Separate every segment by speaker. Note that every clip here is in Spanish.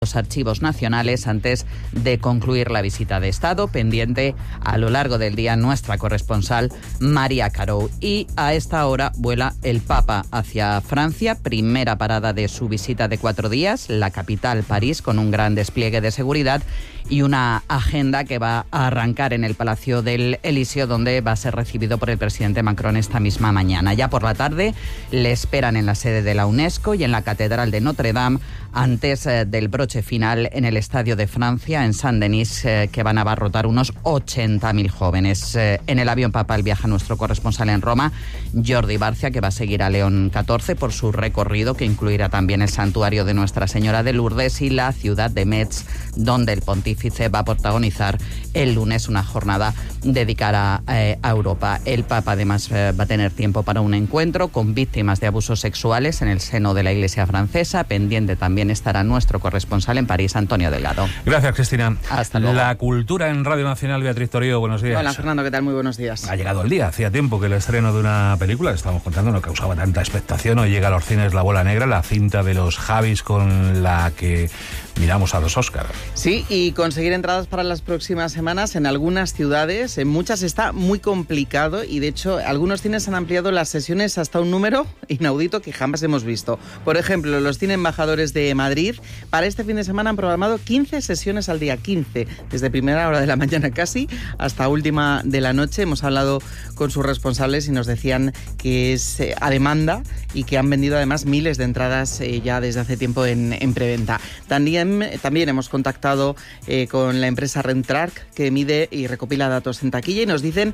Speaker 1: los archivos nacionales antes de concluir la visita de Estado, pendiente a lo largo del día nuestra corresponsal María Carou. Y a esta hora vuela el Papa hacia Francia, primera parada de su visita de 4 días, la capital, París, con un gran despliegue de seguridad y una agenda que va a arrancar en el Palacio del Elíseo, donde va a ser recibido por el presidente Macron esta misma mañana. Ya por la tarde le esperan en la sede de la UNESCO y en la Catedral de Notre Dame, antes del broche final en el Estadio de Francia, en Saint-Denis, que van a abarrotar unos 80.000 jóvenes. En el avión papal viaja nuestro corresponsal en Roma, Jordi Barcia, que va a seguir a León XIV por su recorrido, que incluirá también el santuario de Nuestra Señora de Lourdes y la ciudad de Metz, donde el pontífice va a protagonizar el lunes una jornada dedicada a Europa. El Papa además va a tener tiempo para un encuentro con víctimas de abusos sexuales en el seno de la Iglesia francesa. Pendiente también estará nuestro corresponsal en París, Antonio Delgado.
Speaker 2: Gracias, Cristina.
Speaker 1: Hasta luego.
Speaker 2: La cultura en Radio Nacional, Beatriz Torío, buenos días.
Speaker 3: Hola, Fernando, ¿qué tal? Muy buenos días.
Speaker 2: Ha llegado el día, hacía tiempo que el estreno de una película, estamos contando, no causaba tanta expectación. Hoy llega a los cines La Bola Negra, la cinta de los Javis con la que miramos a los Óscar.
Speaker 3: Sí, y conseguir entradas para las próximas semanas en algunas ciudades, en muchas está muy complicado, y de hecho algunos cines han ampliado las sesiones hasta un número inaudito que jamás hemos visto. Por ejemplo, los Cine Embajadores de Madrid para este fin de semana han programado 15 sesiones al día, 15, desde primera hora de la mañana casi hasta última de la noche. Hemos hablado con sus responsables y nos decían que es a demanda y que han vendido además miles de entradas ya desde hace tiempo en preventa. También hemos contactado con la empresa Rentrack, que mide y recopila datos en taquilla, y nos dicen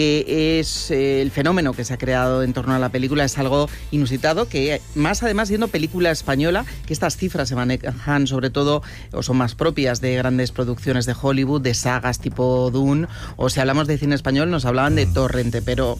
Speaker 3: que es el fenómeno que se ha creado en torno a la película es algo inusitado, que más además siendo película española, que estas cifras se manejan sobre todo o son más propias de grandes producciones de Hollywood, de sagas tipo Dune, o si hablamos de cine español nos hablaban de Torrente, pero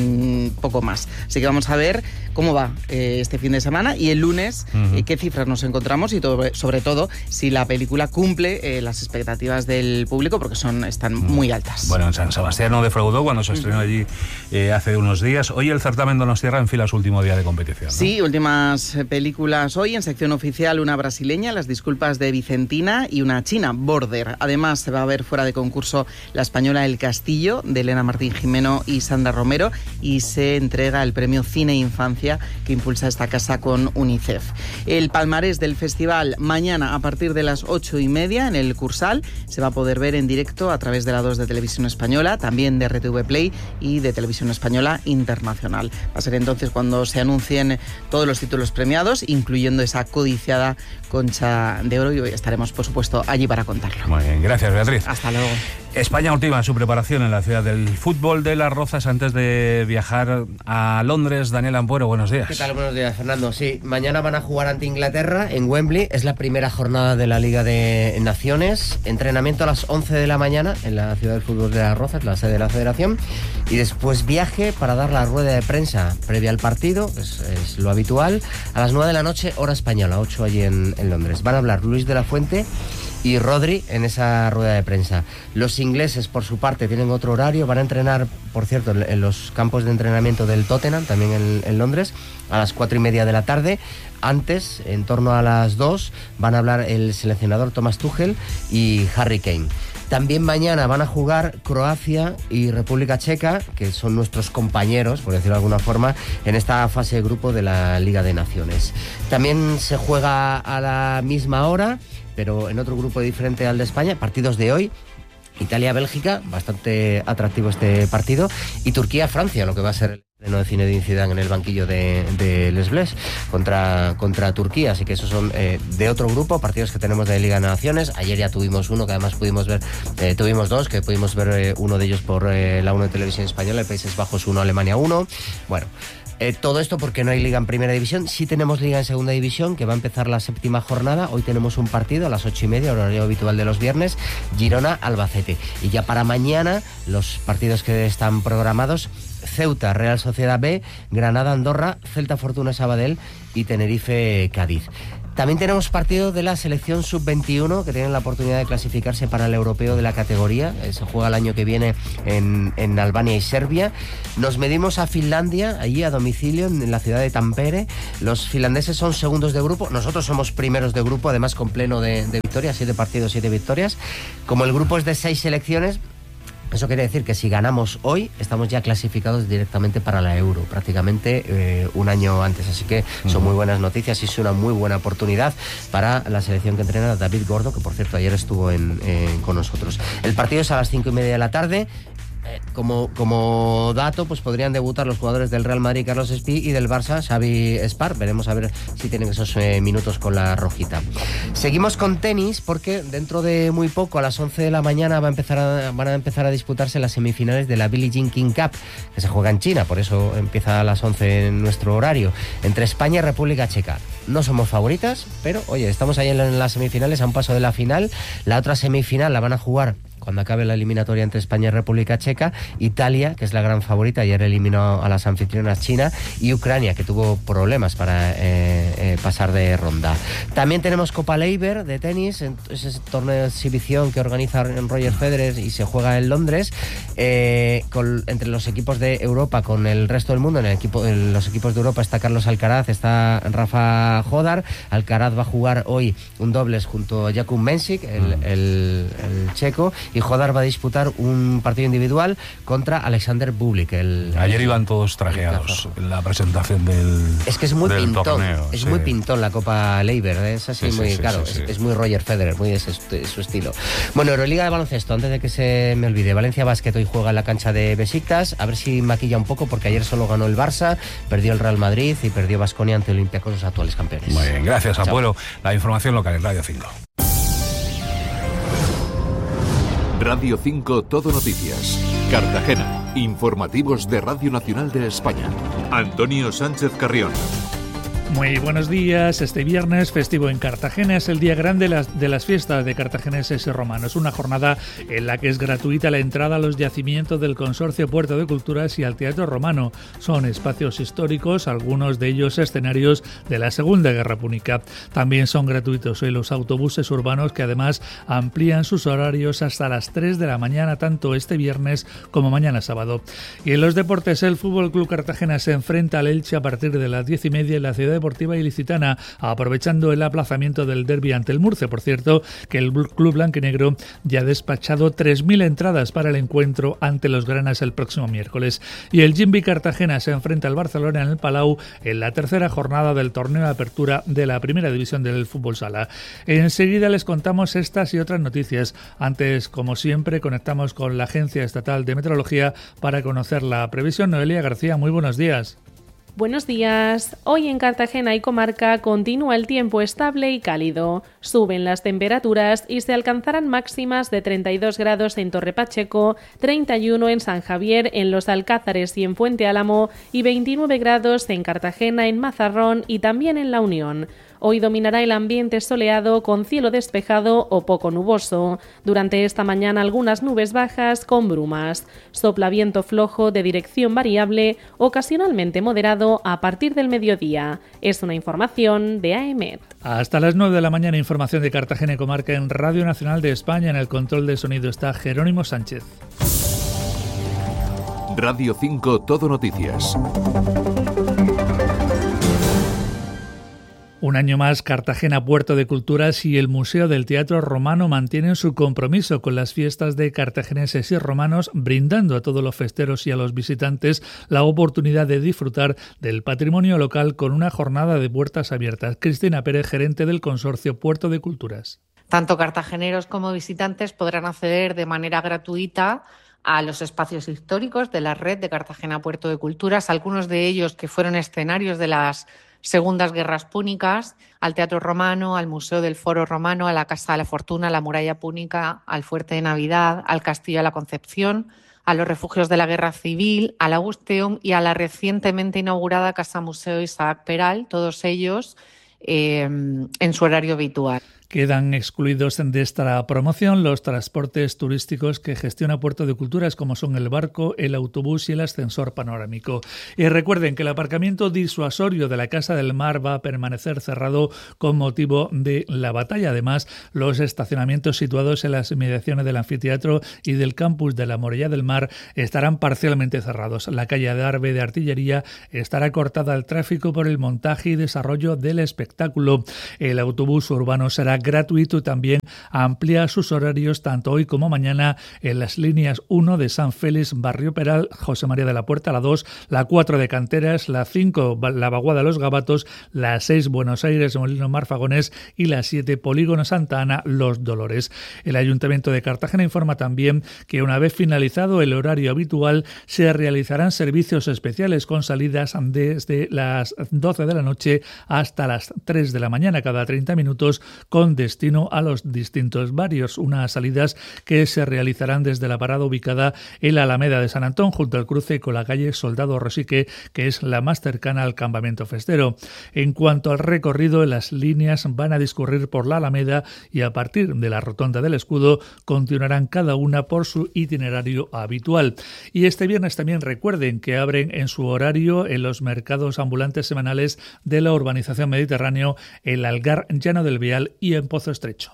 Speaker 3: poco más. Así que vamos a ver cómo va este fin de semana y el lunes qué cifras nos encontramos y sobre todo si la película cumple las expectativas del público, porque están muy altas.
Speaker 2: Bueno, en San Sebastián no defraudó cuando se estrenó allí hace unos días. Hoy el certamen Donostierra enfila su último día de competición, ¿no?
Speaker 3: Sí, últimas películas hoy. En sección oficial, una brasileña, Las disculpas de Vicentina, y una china, Border. Además, se va a ver fuera de concurso la española El Castillo, de Elena Martín Jimeno y Sandra Romero, y se entrega el premio Cine Infancia que impulsa esta casa con UNICEF. El palmarés del festival mañana a partir de las 8:30 en el Cursal se va a poder ver en directo a través de la 2 de Televisión Española, también de RTV Play y de Televisión Española Internacional. Va a ser entonces cuando se anuncien todos los títulos premiados, incluyendo esa codiciada Concha de Oro, y hoy estaremos, por supuesto, allí para contarlo.
Speaker 2: Muy bien, gracias, Beatriz.
Speaker 3: Hasta luego.
Speaker 2: España ultima en su preparación en la ciudad del fútbol de Las Rozas antes de viajar a Londres. Daniel Ampuero, buenos días.
Speaker 4: ¿Qué tal? Buenos días, Fernando. Sí, mañana van a jugar ante Inglaterra en Wembley. Es la primera jornada de la Liga de Naciones. Entrenamiento a las 11 de la mañana en la ciudad del fútbol de Las Rozas, la sede de la federación. Y después viaje para dar la rueda de prensa previa al partido, es lo habitual, a las 9 de la noche, hora española, 8 allí en Londres. Van a hablar Luis de la Fuente y Rodri en esa rueda de prensa. Los ingleses, por su parte, tienen otro horario. Van a entrenar, por cierto, en los campos de entrenamiento del Tottenham, también en Londres, a las 4:30 de la tarde. Antes, en torno a las 2, van a hablar el seleccionador Thomas Tuchel y Harry Kane. También mañana van a jugar Croacia y República Checa, que son nuestros compañeros, por decirlo de alguna forma, en esta fase de grupo de la Liga de Naciones. También se juega a la misma hora, pero en otro grupo diferente al de España, partidos de hoy. Italia-Bélgica, bastante atractivo este partido, y Turquía-Francia, lo que va a ser el estreno de Zinedine Zidane en el banquillo de Les Bleus contra Turquía. Así que esos son de otro grupo, partidos que tenemos de Liga de Naciones. Ayer ya tuvimos uno que además pudimos ver, tuvimos dos, que pudimos ver uno de ellos por la 1 de Televisión Española, el Países Bajos 1, Alemania 1. Bueno, todo esto porque no hay Liga en Primera División. Sí tenemos Liga en Segunda División, que va a empezar la 7ª jornada. Hoy tenemos un partido a las 8:30, horario habitual de los viernes, Girona-Albacete. Y ya para mañana, los partidos que están programados: Ceuta, Real Sociedad B, Granada, Andorra, Celta, Fortuna, Sabadell y Tenerife, Cádiz. También tenemos partido de la selección sub-21 que tienen la oportunidad de clasificarse para el europeo de la categoría. Se juega el año que viene en Albania y Serbia. Nos medimos a Finlandia, allí a domicilio, en la ciudad de Tampere. Los finlandeses son segundos de grupo. Nosotros somos primeros de grupo, además con pleno de victorias, 7 partidos, 7 victorias. Como el grupo es de 6 selecciones, eso quiere decir que si ganamos hoy, estamos ya clasificados directamente para la Euro, prácticamente un año antes. Así que son muy buenas noticias y es una muy buena oportunidad para la selección que entrena David Gordo, que por cierto ayer estuvo con nosotros. El partido es a las 5:30 de la tarde. Como dato, pues podrían debutar los jugadores del Real Madrid, Carlos Espí, y del Barça, Xavi Espar. Veremos a ver si tienen esos minutos con la rojita. Seguimos con tenis, porque dentro de muy poco, a las 11 de la mañana, van a empezar a disputarse las semifinales de la Billie Jean King Cup, que se juega en China, por eso empieza a las 11 en nuestro horario, entre España y República Checa. No somos favoritas, pero oye, estamos ahí en las semifinales, a un paso de la final. La otra semifinal la van a jugar cuando acabe la eliminatoria entre España y República Checa. Italia, que es la gran favorita, ayer eliminó a las anfitrionas China, y Ucrania, que tuvo problemas para pasar de ronda. También tenemos Copa Leiber de tenis, ese torneo de exhibición que organiza Roger Federer y se juega en Londres, entre los equipos de Europa con el resto del mundo. En los equipos de Europa está Carlos Alcaraz, está Rafa Jodar. Alcaraz va a jugar hoy un dobles junto a Jakub Mensik, el checo, y Jodar va a disputar un partido individual contra Alexander Bublik.
Speaker 2: Ayer iban todos trajeados en la presentación del
Speaker 4: Es que es muy pintón,
Speaker 2: torneo,
Speaker 4: es
Speaker 2: sí.
Speaker 4: muy pintón la Copa Leiber, es así,
Speaker 2: Sí,
Speaker 4: muy
Speaker 2: sí,
Speaker 4: claro,
Speaker 2: sí, sí.
Speaker 4: Es muy Roger Federer, muy de su estilo. Bueno, Euroliga de baloncesto, antes de que se me olvide, Valencia Basket hoy juega en la cancha de Besiktas, a ver si maquilla un poco, porque ayer solo ganó el Barça, perdió el Real Madrid y perdió Baskonia ante Olympiacos, los actuales campeones.
Speaker 2: Muy bien, gracias,
Speaker 4: Chao.
Speaker 2: Abuelo. La información local en Radio 5.
Speaker 5: Radio 5 Todo Noticias. Cartagena. Informativos de Radio Nacional de España. Antonio Sánchez Carrión.
Speaker 6: Muy buenos días. Este viernes, festivo en Cartagena, es el día grande de las fiestas de cartageneses y romanos. Una jornada en la que es gratuita la entrada a los yacimientos del Consorcio Puerto de Culturas y al Teatro Romano. Son espacios históricos, algunos de ellos escenarios de la Segunda Guerra Púnica. También son gratuitos hoy los autobuses urbanos, que además amplían sus horarios hasta las 3 de la mañana, tanto este viernes como mañana sábado. Y en los deportes, el Fútbol Club Cartagena se enfrenta al Elche a partir de las 10:30 en la ciudad deportiva ilicitana, aprovechando el aplazamiento del derbi ante el Murcia. Por cierto, que el club blanquinegro ya ha despachado 3.000 entradas para el encuentro ante los granas el próximo miércoles. Y el Gimbi Cartagena se enfrenta al Barcelona en el Palau en la tercera jornada del torneo de apertura de la primera división del fútbol sala. Enseguida les contamos estas y otras noticias. Antes, como siempre, conectamos con la Agencia Estatal de Meteorología para conocer la previsión. Noelia García, muy buenos días.
Speaker 7: Buenos días. Hoy en Cartagena y comarca continúa el tiempo estable y cálido. Suben las temperaturas y se alcanzarán máximas de 32 grados en Torre Pacheco, 31 en San Javier, en Los Alcázares y en Fuente Álamo, y 29 grados en Cartagena, en Mazarrón y también en La Unión. Hoy dominará el ambiente soleado con cielo despejado o poco nuboso. Durante esta mañana algunas nubes bajas con brumas. Sopla viento flojo de dirección variable, ocasionalmente moderado a partir del mediodía. Es una información de AEMET.
Speaker 6: Hasta las 9 de la mañana, información de Cartagena y comarca en Radio Nacional de España. En el control de sonido está Jerónimo Sánchez.
Speaker 5: Radio 5 Todo Noticias.
Speaker 6: Un año más, Cartagena Puerto de Culturas y el Museo del Teatro Romano mantienen su compromiso con las fiestas de cartageneses y romanos, brindando a todos los festeros y a los visitantes la oportunidad de disfrutar del patrimonio local con una jornada de puertas abiertas. Cristina Pérez, gerente del Consorcio Puerto de Culturas.
Speaker 8: Tanto cartageneros como visitantes podrán acceder de manera gratuita a los espacios históricos de la red de Cartagena Puerto de Culturas, algunos de ellos que fueron escenarios de las segundas guerras púnicas, al Teatro Romano, al Museo del Foro Romano, a la Casa de la Fortuna, a la Muralla Púnica, al Fuerte de Navidad, al Castillo de la Concepción, a los refugios de la Guerra Civil, al Augusteum y a la recientemente inaugurada Casa Museo Isaac Peral, todos ellos en su horario habitual.
Speaker 6: Quedan excluidos de esta promoción los transportes turísticos que gestiona Puerto de Culturas, como son el barco, el autobús y el ascensor panorámico. Y recuerden que el aparcamiento disuasorio de la Casa del Mar va a permanecer cerrado con motivo de la batalla. Además, los estacionamientos situados en las inmediaciones del anfiteatro y del campus de la Morella del Mar estarán parcialmente cerrados. La calle de Arbe de Artillería estará cortada al tráfico por el montaje y desarrollo del espectáculo. El autobús urbano será gratuito y también amplía sus horarios tanto hoy como mañana en las líneas 1 de San Félix, Barrio Peral, José María de la Puerta, la 2, la 4 de Canteras, la 5 La Vaguada Los Gabatos, la 6 Buenos Aires, Molino Marfagonés y la 7 Polígono Santa Ana, Los Dolores. El Ayuntamiento de Cartagena informa también que una vez finalizado el horario habitual se realizarán servicios especiales con salidas desde las 12 de la noche hasta las 3 de la mañana cada 30 minutos con destino a los distintos barrios. Unas salidas que se realizarán desde la parada ubicada en la Alameda de San Antón junto al cruce con la calle Soldado Rosique, que es la más cercana al campamento festero. En cuanto al recorrido, las líneas van a discurrir por la Alameda y a partir de la Rotonda del Escudo continuarán cada una por su itinerario habitual. Y este viernes también recuerden que abren en su horario en los mercados ambulantes semanales de la urbanización Mediterráneo, el Algar, Llano del Vial y en Pozo Estrecho.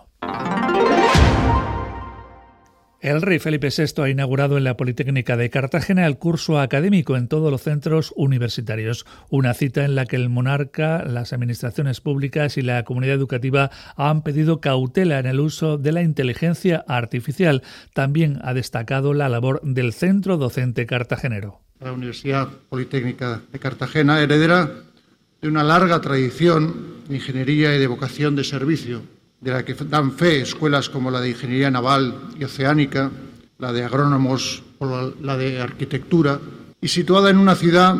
Speaker 6: El rey Felipe VI ha inaugurado en la Politécnica de Cartagena el curso académico en todos los centros universitarios, una cita en la que el monarca, las administraciones públicas y la comunidad educativa han pedido cautela en el uso de la inteligencia artificial. También ha destacado la labor del Centro Docente Cartagenero.
Speaker 9: La Universidad Politécnica de Cartagena, heredera de una larga tradición de ingeniería y de vocación de servicio, de la que dan fe escuelas como la de Ingeniería Naval y Oceánica, la de Agrónomos o la de Arquitectura, y situada en una ciudad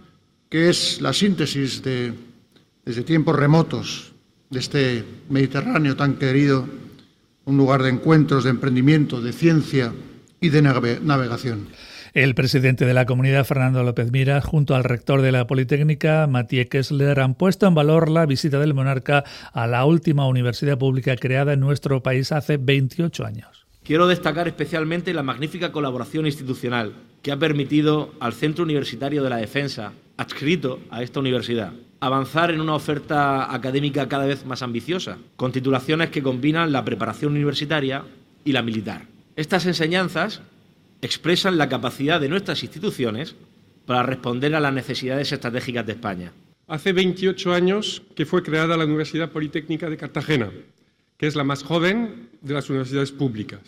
Speaker 9: que es la síntesis desde tiempos remotos de este Mediterráneo tan querido, un lugar de encuentros, de emprendimiento, de ciencia y de navegación.
Speaker 6: El presidente de la comunidad, Fernando López Miras, junto al rector de la Politécnica, Mathieu Kessler, han puesto en valor la visita del monarca a la última universidad pública creada en nuestro país hace 28 años.
Speaker 10: Quiero destacar especialmente la magnífica colaboración institucional que ha permitido al Centro Universitario de la Defensa, adscrito a esta universidad, avanzar en una oferta académica cada vez más ambiciosa, con titulaciones que combinan la preparación universitaria y la militar. Estas enseñanzas expresan la capacidad de nuestras instituciones para responder a las necesidades estratégicas de España.
Speaker 11: Hace 28 años que fue creada la Universidad Politécnica de Cartagena, que es la más joven de las universidades públicas.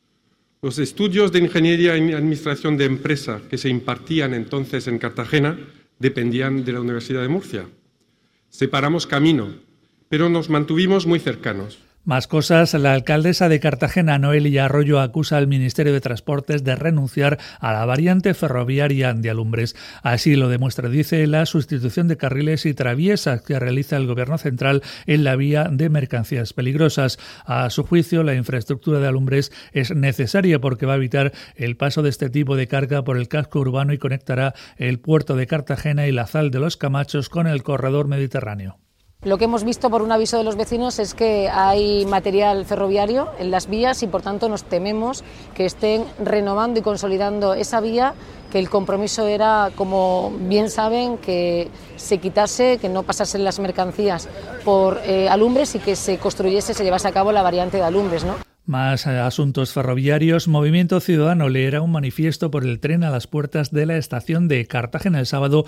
Speaker 11: Los estudios de Ingeniería y Administración de Empresa que se impartían entonces en Cartagena dependían de la Universidad de Murcia. Separamos camino, pero nos mantuvimos muy cercanos.
Speaker 6: Más cosas, la alcaldesa de Cartagena, Noelia Arroyo, acusa al Ministerio de Transportes de renunciar a la variante ferroviaria de Alumbres. Así lo demuestra, dice, la sustitución de carriles y traviesas que realiza el Gobierno central en la vía de mercancías peligrosas. A su juicio, la infraestructura de Alumbres es necesaria porque va a evitar el paso de este tipo de carga por el casco urbano y conectará el puerto de Cartagena y la Sal de los Camachos con el corredor mediterráneo.
Speaker 12: Lo que hemos visto por un aviso de los vecinos es que hay material ferroviario en las vías y por tanto nos tememos que estén renovando y consolidando esa vía, que el compromiso era, como bien saben, que se quitase, que no pasasen las mercancías por Alumbres y que se construyese, se llevase a cabo la variante de Alumbres, ¿no?
Speaker 6: Más asuntos ferroviarios. Movimiento Ciudadano leerá un manifiesto por el tren a las puertas de la estación de Cartagena el sábado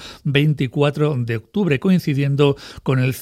Speaker 6: 24 de octubre, coincidiendo con el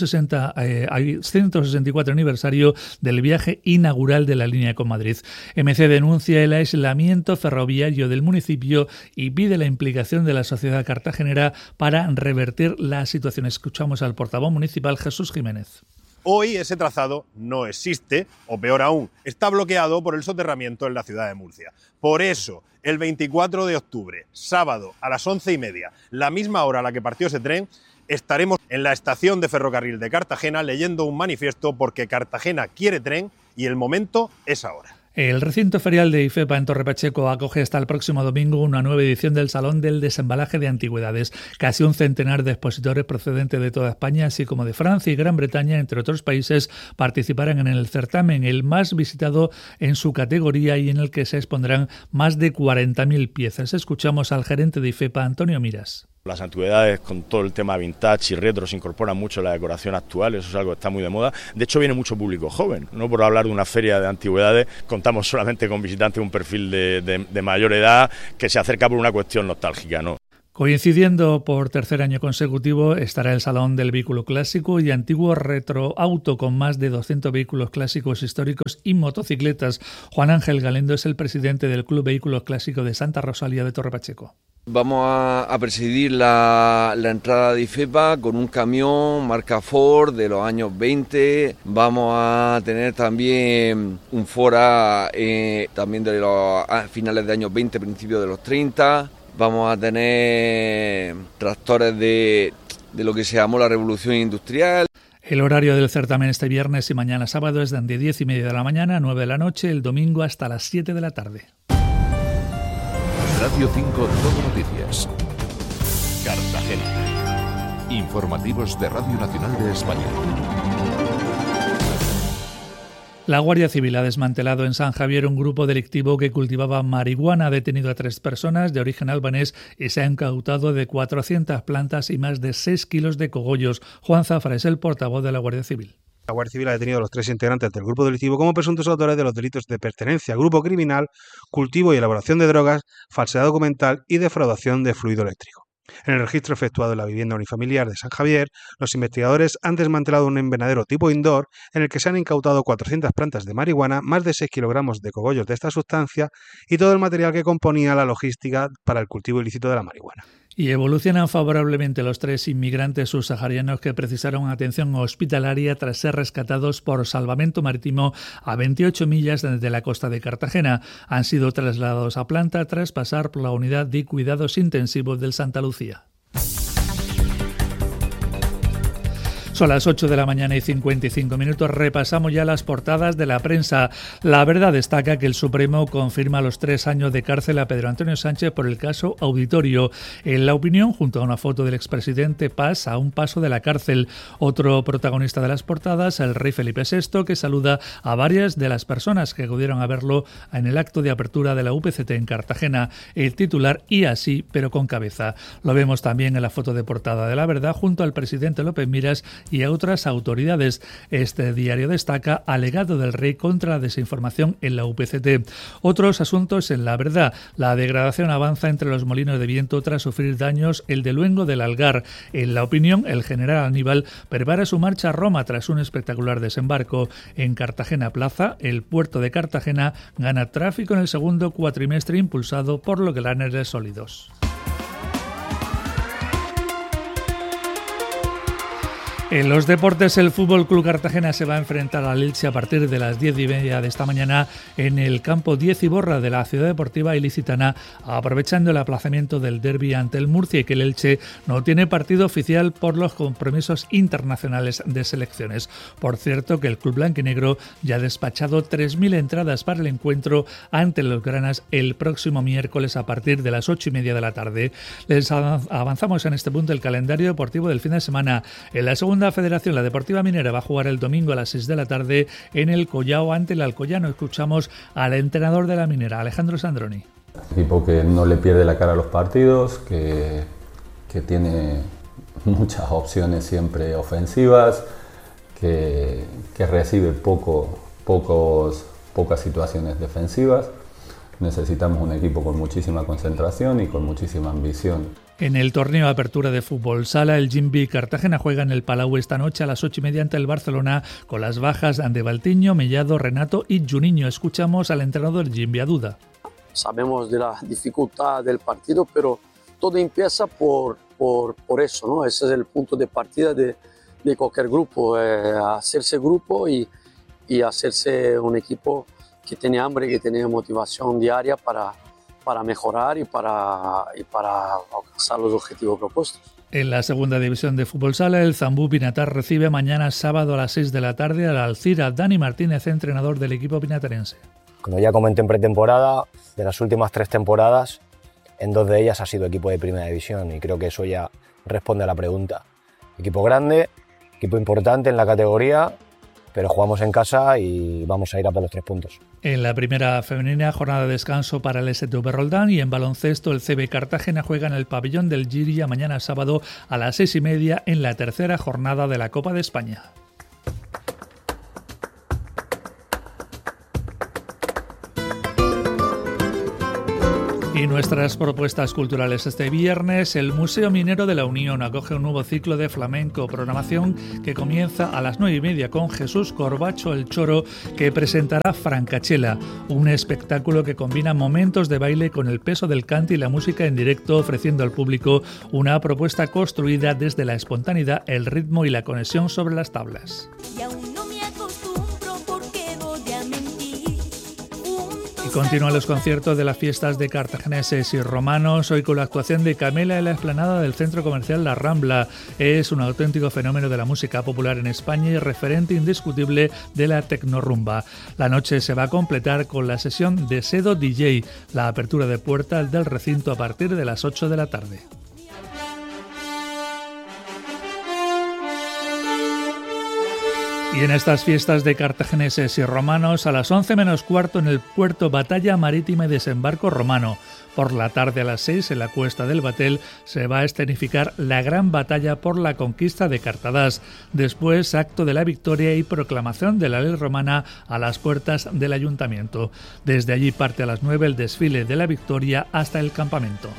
Speaker 6: 164 aniversario del viaje inaugural de la línea con Madrid. MC denuncia el aislamiento ferroviario del municipio y pide la implicación de la sociedad cartagenera para revertir la situación. Escuchamos al portavoz municipal, Jesús Jiménez.
Speaker 13: Hoy ese trazado no existe, o peor aún, está bloqueado por el soterramiento en la ciudad de Murcia. Por eso, el 24 de octubre, sábado, a las 11:30, la misma hora a la que partió ese tren, estaremos en la estación de ferrocarril de Cartagena leyendo un manifiesto porque Cartagena quiere tren y el momento es ahora.
Speaker 6: El recinto ferial de IFEPA en Torre Pacheco acoge hasta el próximo domingo una nueva edición del Salón del Desembalaje de Antigüedades. Casi un centenar de expositores procedentes de toda España, así como de Francia y Gran Bretaña, entre otros países, participarán en el certamen, el más visitado en su categoría y en el que se expondrán más de 40.000 piezas. Escuchamos al gerente de IFEPA, Antonio Miras.
Speaker 14: Las antigüedades con todo el tema vintage y retro se incorporan mucho en la decoración actual, eso es algo que está muy de moda. De hecho viene mucho público joven, no por hablar de una feria de antigüedades, contamos solamente con visitantes de un perfil de mayor edad que se acerca por una cuestión nostálgica, ¿no?
Speaker 6: Coincidiendo por tercer año consecutivo estará el Salón del Vehículo Clásico y Antiguo Retroauto con más de 200 vehículos clásicos históricos y motocicletas. Juan Ángel Galendo es el presidente del Club Vehículos Clásicos de Santa Rosalía de Torre Pacheco.
Speaker 15: Vamos a presidir la entrada de IFEPA con un camión marca Ford de los años 20. Vamos a tener también un Fora también de los finales de años 20, principios de los 30. Vamos a tener tractores de lo que se llamó la Revolución Industrial.
Speaker 6: El horario del certamen este viernes y mañana sábado es de 10:30 de la mañana a 9 de la noche, el domingo hasta las 7 de la tarde.
Speaker 5: Radio 5 Todo Noticias. Cartagena. Informativos de Radio Nacional de España.
Speaker 6: La Guardia Civil ha desmantelado en San Javier un grupo delictivo que cultivaba marihuana. Ha detenido a 3 personas de origen albanés y se ha incautado de 400 plantas y más de 6 kilos de cogollos. Juan Zafra es el portavoz de la Guardia Civil.
Speaker 16: La Guardia Civil ha detenido a los 3 integrantes del grupo delictivo como presuntos autores de los delitos de pertenencia al grupo criminal, cultivo y elaboración de drogas, falsedad documental y defraudación de fluido eléctrico. En el registro efectuado en la vivienda unifamiliar de San Javier, los investigadores han desmantelado un invernadero tipo indoor en el que se han incautado 400 plantas de marihuana, más de 6 kilogramos de cogollos de esta sustancia y todo el material que componía la logística para el cultivo ilícito de la marihuana.
Speaker 6: Y evolucionan favorablemente los 3 inmigrantes subsaharianos que precisaron atención hospitalaria tras ser rescatados por salvamento marítimo a 28 millas desde la costa de Cartagena. Han sido trasladados a planta tras pasar por la unidad de cuidados intensivos del Santa Lucía. Son las 8 de la mañana y 55 minutos. Repasamos ya las portadas de la prensa. La Verdad destaca que el Supremo confirma los 3 años de cárcel a Pedro Antonio Sánchez por el caso Auditorio. En La Opinión, junto a una foto del expresidente, pasa a un paso de la cárcel. Otro protagonista de las portadas, el rey Felipe VI, que saluda a varias de las personas que acudieron a verlo en el acto de apertura de la UPCT en Cartagena. El titular, y así, pero con cabeza. Lo vemos también en la foto de portada de La Verdad, junto al presidente López Miras y a otras autoridades. Este diario destaca alegado del rey contra la desinformación en la UPCT. Otros asuntos en La Verdad. La degradación avanza entre los molinos de viento tras sufrir daños el de Luengo del Algar. En La Opinión, el general Aníbal prepara su marcha a Roma tras un espectacular desembarco. En Cartagena Plaza, el puerto de Cartagena gana tráfico en el segundo cuatrimestre impulsado por los graneles sólidos. En los deportes, el Fútbol Club Cartagena se va a enfrentar al Elche a partir de las 10:30 de esta mañana en el campo 10 Iborra de la Ciudad Deportiva Ilicitana, aprovechando el aplazamiento del derbi ante el Murcia y que el Elche no tiene partido oficial por los compromisos internacionales de selecciones. Por cierto, que el club blanquinegro ya ha despachado 3.000 entradas para el encuentro ante los granas el próximo miércoles a partir de las 8:30 de la tarde. Les avanzamos en este punto el calendario deportivo del fin de semana. En la segunda federación, la Deportiva Minera va a jugar el domingo a las 6 de la tarde en el Collao ante el Alcoyano. Escuchamos al entrenador de la Minera, Alejandro Sandroni.
Speaker 17: Un equipo que no le pierde la cara a los partidos, que tiene muchas opciones siempre ofensivas, que recibe pocas situaciones defensivas. Necesitamos un equipo con muchísima concentración y con muchísima ambición.
Speaker 6: En el torneo de apertura de fútbol sala, el Gimbi Cartagena juega en el Palau esta noche a las 8:30 ante el Barcelona con las bajas de Valtiño, Mellado, Renato y Juninho. Escuchamos al entrenador Gimbi Aduda.
Speaker 18: Sabemos de la dificultad del partido, pero todo empieza por eso, ¿no? Ese es el punto de partida de cualquier grupo, hacerse grupo y hacerse un equipo que tiene hambre, que tiene motivación diaria para mejorar y para alcanzar los objetivos propuestos.
Speaker 6: En la segunda división de fútbol sala, el Zambú Pinatar recibe mañana sábado a las 6 de la tarde al Alcira. Dani Martínez, entrenador del equipo pinatarense.
Speaker 19: Como ya comenté en pretemporada, de las últimas 3 temporadas, en 2 de ellas ha sido equipo de primera división y creo que eso ya responde a la pregunta. Equipo grande, equipo importante en la categoría, pero jugamos en casa y vamos a ir a por los 3 puntos.
Speaker 6: En la primera femenina, jornada de descanso para el STV Roldán, y en baloncesto el CB Cartagena juega en el pabellón del Giria mañana sábado a las 6:30 en la tercera jornada de la Copa de España. Y nuestras propuestas culturales este viernes: el Museo Minero de la Unión acoge un nuevo ciclo de flamenco, programación que comienza a las 9:30 con Jesús Corbacho el Choro, que presentará Francachela, un espectáculo que combina momentos de baile con el peso del cante y la música en directo, ofreciendo al público una propuesta construida desde la espontaneidad, el ritmo y la conexión sobre las tablas. Y continúan los conciertos de las fiestas de cartagineses y romanos, hoy con la actuación de Camela en la explanada del centro comercial La Rambla. Es un auténtico fenómeno de la música popular en España y referente indiscutible de la tecnorumba. La noche se va a completar con la sesión de Sedo DJ, la apertura de puertas del recinto a partir de las 8 de la tarde. Y en estas fiestas de cartagineses y romanos, a las 11 menos cuarto en el puerto Batalla Marítima y Desembarco Romano. Por la tarde a las 6 en la Cuesta del Batel se va a escenificar la gran batalla por la conquista de Cartadas. Después, acto de la victoria y proclamación de la ley romana a las puertas del ayuntamiento. Desde allí parte a las 9 el desfile de la victoria hasta el campamento.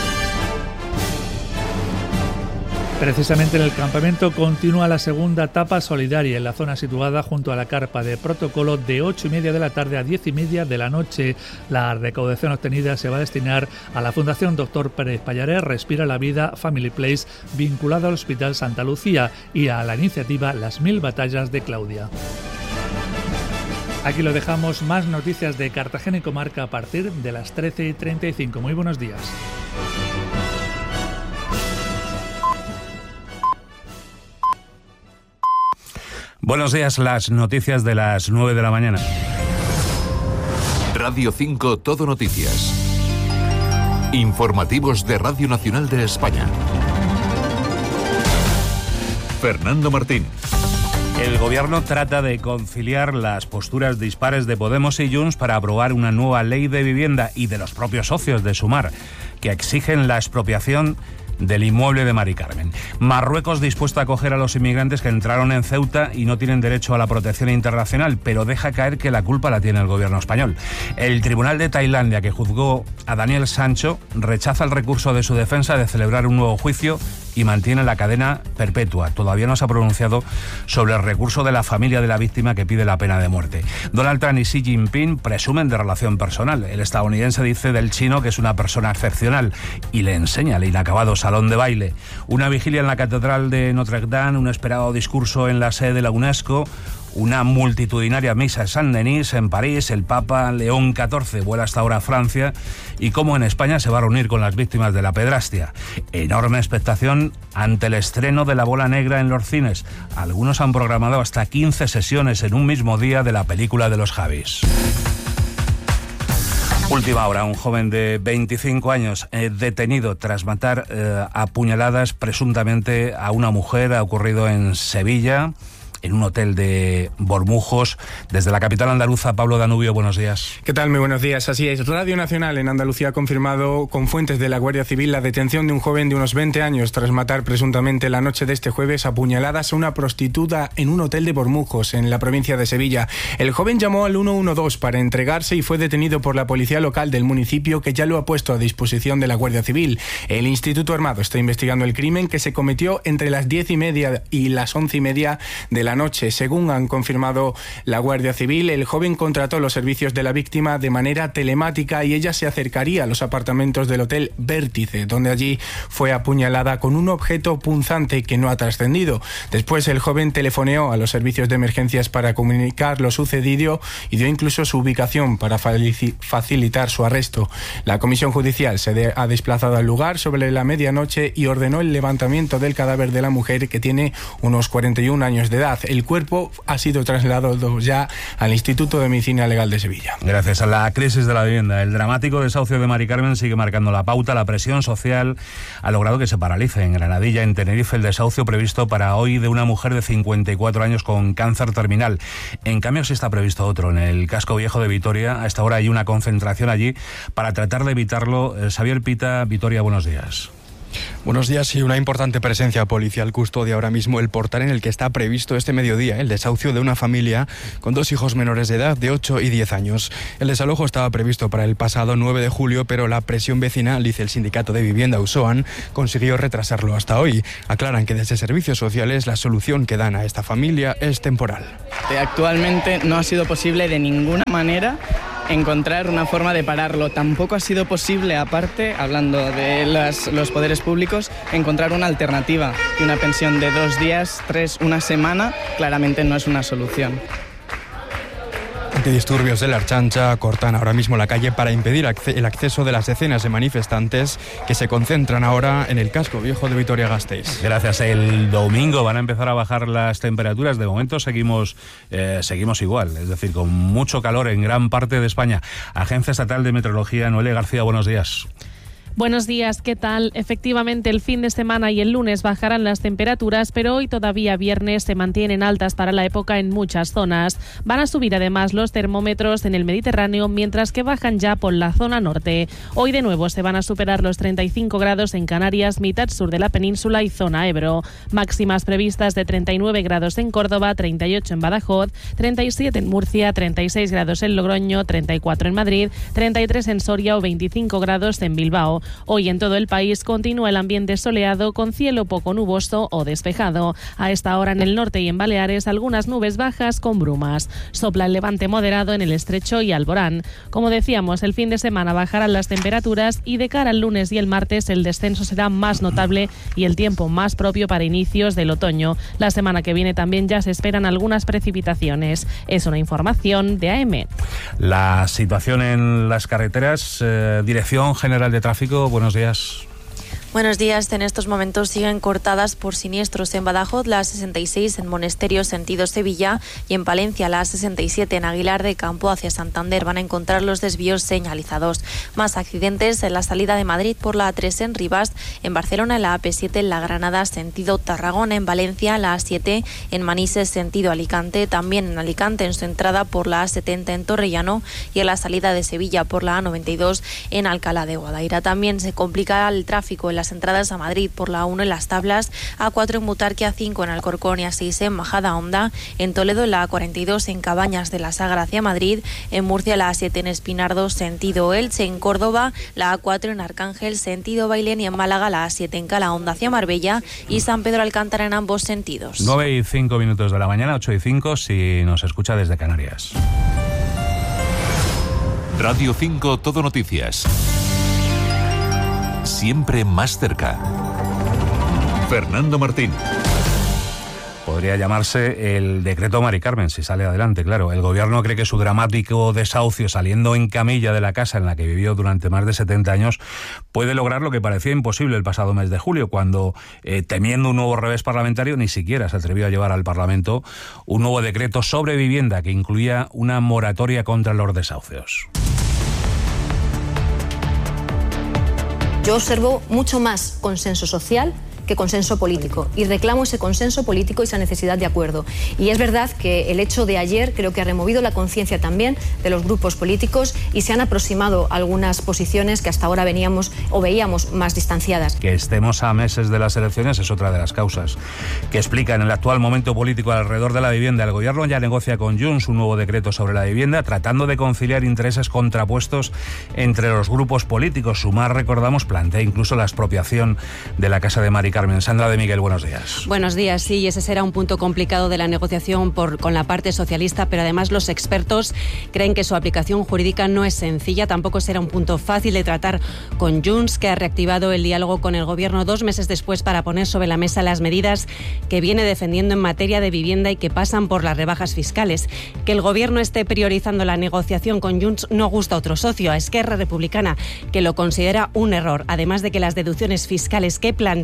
Speaker 6: Precisamente en el campamento continúa la segunda etapa solidaria en la zona situada junto a la carpa de protocolo de 8:30 de la tarde a 10:30 de la noche. La recaudación obtenida se va a destinar a la Fundación Dr. Pérez Pallares Respira la Vida Family Place, vinculada al Hospital Santa Lucía, y a la iniciativa Las 1000 Batallas de Claudia. Aquí lo dejamos, más noticias de Cartagena y comarca a partir de las 13:35. Muy buenos días.
Speaker 2: Buenos días, las noticias de las 9 de la mañana.
Speaker 5: Radio 5 Todo Noticias. Informativos de Radio Nacional de España. Fernando Martín.
Speaker 2: El gobierno trata de conciliar las posturas dispares de Podemos y Junts para aprobar una nueva ley de vivienda y de los propios socios de Sumar, que exigen la expropiación del inmueble de Mari Carmen. Marruecos dispuesto a acoger a los inmigrantes que entraron en Ceuta y no tienen derecho a la protección internacional, pero deja caer que la culpa la tiene el gobierno español. El Tribunal de Tailandia, que juzgó a Daniel Sancho, rechaza el recurso de su defensa de celebrar un nuevo juicio y mantiene la cadena perpetua. Todavía no se ha pronunciado sobre el recurso de la familia de la víctima, que pide la pena de muerte. Donald Trump y Xi Jinping presumen de relación personal. El estadounidense dice del chino que es una persona excepcional y le enseña el inacabado salón de baile. Una vigilia en la Catedral de Notre Dame, un esperado discurso en la sede de la UNESCO, una multitudinaria misa en Saint-Denis, en París. El Papa León XIV vuela hasta ahora a Francia, y cómo en España se va a reunir con las víctimas de la pedrastia. Enorme expectación ante el estreno de La Bola Negra en los cines. Algunos han programado hasta 15 sesiones en un mismo día de la película de los Javis. Última hora, un joven de 25 años detenido tras matar a puñaladas presuntamente a una mujer. Ha ocurrido en Sevilla, en un hotel de Bormujos. Desde la capital andaluza, Pablo Danubio, buenos días.
Speaker 20: ¿Qué tal? Muy buenos días. Así es, Radio Nacional en Andalucía ha confirmado con fuentes de la Guardia Civil la detención de un joven de unos 20 años tras matar presuntamente la noche de este jueves a puñaladas a una prostituta en un hotel de Bormujos, en la provincia de Sevilla. El joven llamó al 112 para entregarse y fue detenido por la policía local del municipio, que ya lo ha puesto a disposición de la Guardia Civil. El Instituto Armado está investigando el crimen, que se cometió entre las 10:30 y las 11:30 de la noche. Según han confirmado la Guardia Civil, el joven contrató los servicios de la víctima de manera telemática y ella se acercaría a los apartamentos del Hotel Vértice, donde allí fue apuñalada con un objeto punzante que no ha trascendido. Después el joven telefoneó a los servicios de emergencias para comunicar lo sucedido y dio incluso su ubicación para facilitar su arresto. La comisión judicial se ha desplazado al lugar sobre la medianoche y ordenó el levantamiento del cadáver de la mujer, que tiene unos 41 años de edad. El cuerpo ha sido trasladado ya al Instituto de Medicina Legal de Sevilla.
Speaker 2: Gracias a la crisis de la vivienda, el dramático desahucio de Mari Carmen sigue marcando la pauta. La presión social ha logrado que se paralice en Granadilla, en Tenerife, el desahucio previsto para hoy de una mujer de 54 años con cáncer terminal. En cambio, sí está previsto otro en el casco viejo de Vitoria. A esta hora hay una concentración allí para tratar de evitarlo. Xavier Pita, Vitoria, buenos días.
Speaker 21: Buenos días. Y una importante presencia policial custodia ahora mismo el portal en el que está previsto este mediodía el desahucio de una familia con 2 hijos menores de edad de 8 y 10 años. El desalojo estaba previsto para el pasado 9 de julio, pero la presión vecinal, dice el sindicato de vivienda USOAN, consiguió retrasarlo hasta hoy. Aclaran que desde Servicios Sociales la solución que dan a esta familia es temporal.
Speaker 22: Actualmente no ha sido posible de ninguna manera encontrar una forma de pararlo. Tampoco ha sido posible, aparte, hablando de los poderes públicos, encontrar una alternativa. Y una pensión de 2 días, 3, una semana, claramente no es una solución.
Speaker 21: Antidisturbios de la Archancha cortan ahora mismo la calle para impedir el acceso de las decenas de manifestantes que se concentran ahora en el casco viejo de Vitoria-Gasteiz.
Speaker 2: Gracias. El domingo van a empezar a bajar las temperaturas. De momento seguimos igual, es decir, con mucho calor en gran parte de España. Agencia Estatal de Meteorología, Noelia García, buenos días.
Speaker 7: Buenos días, ¿qué tal? Efectivamente, el fin de semana y el lunes bajarán las temperaturas, pero hoy todavía viernes se mantienen altas para la época en muchas zonas. Van a subir además los termómetros en el Mediterráneo, mientras que bajan ya por la zona norte. Hoy de nuevo se van a superar los 35 grados en Canarias, mitad sur de la península y zona Ebro. Máximas previstas de 39 grados en Córdoba, 38 en Badajoz, 37 en Murcia, 36 grados en Logroño, 34 en Madrid, 33 en Soria o 25 grados en Bilbao. Hoy en todo el país continúa el ambiente soleado con cielo poco nuboso o despejado. A esta hora en el norte y en Baleares algunas nubes bajas con brumas. Sopla el levante moderado en el Estrecho y Alborán. Como decíamos, el fin de semana bajarán las temperaturas y de cara al lunes y el martes el descenso será más notable y el tiempo más propio para inicios del otoño. La semana que viene también ya se esperan algunas precipitaciones. Es una información de AM.
Speaker 2: La situación en las carreteras, Dirección General de Tráfico, buenos días.
Speaker 23: Buenos días. En estos momentos siguen cortadas por siniestros en Badajoz la 66 en Monesterio sentido Sevilla y en Palencia la 67 en Aguilar de Campo hacia Santander. Van a encontrar los desvíos señalizados. Más accidentes en la salida de Madrid por la A3 en Rivas, en Barcelona en la AP7 en La Granada sentido Tarragona, en Valencia la A7 en Manises sentido Alicante, también en Alicante en su entrada por la A70 en Torrellano y en la salida de Sevilla por la A92 en Alcalá de Guadaira. También se complica el tráfico en las entradas a Madrid por la A1 en Las Tablas, A4 en Butarque, A5 en Alcorcón y A6 en Majadahonda, en Toledo en la A42 en Cabañas de la Sagra hacia Madrid, en Murcia la A7 en Espinardo sentido Elche, en Córdoba la A4 en Arcángel sentido Bailén y en Málaga la A7 en Calahonda hacia Marbella y San Pedro Alcántara en ambos sentidos.
Speaker 2: 9:05 de la mañana, 8:05 si nos escucha desde Canarias.
Speaker 5: Radio 5 Todo Noticias. Siempre más cerca. Fernando Martín.
Speaker 2: Podría llamarse el decreto Mari Carmen, si sale adelante, claro. El gobierno cree que su dramático desahucio, saliendo en camilla de la casa en la que vivió durante más de 70 años, puede lograr lo que parecía imposible el pasado mes de julio, cuando, temiendo un nuevo revés parlamentario, ni siquiera se atrevió a llevar al Parlamento un nuevo decreto sobre vivienda que incluía una moratoria contra los desahucios.
Speaker 24: Yo observo mucho más consenso social que consenso político y reclamo ese consenso político y esa necesidad de acuerdo. Y es verdad que el hecho de ayer creo que ha removido la conciencia también de los grupos políticos y se han aproximado algunas posiciones que hasta ahora veíamos más distanciadas.
Speaker 2: Que estemos a meses de las elecciones es otra de las causas que explican el actual momento político alrededor de la vivienda. El gobierno ya negocia con Junts un nuevo decreto sobre la vivienda, tratando de conciliar intereses contrapuestos entre los grupos políticos. Sumar, recordamos, plantea incluso la expropiación de la casa de Mari Carmen. Sandra de Miguel, buenos días.
Speaker 25: Buenos días, sí, ese será un punto complicado de la negociación con la parte socialista, pero además los expertos creen que su aplicación jurídica no es sencilla, tampoco será un punto fácil de tratar con Junts, que ha reactivado el diálogo con el gobierno 2 meses después para poner sobre la mesa las medidas que viene defendiendo en materia de vivienda y que pasan por las rebajas fiscales. Que el gobierno esté priorizando la negociación con Junts no gusta a otro socio, a Esquerra Republicana, que lo considera un error, además de que las deducciones fiscales que plantean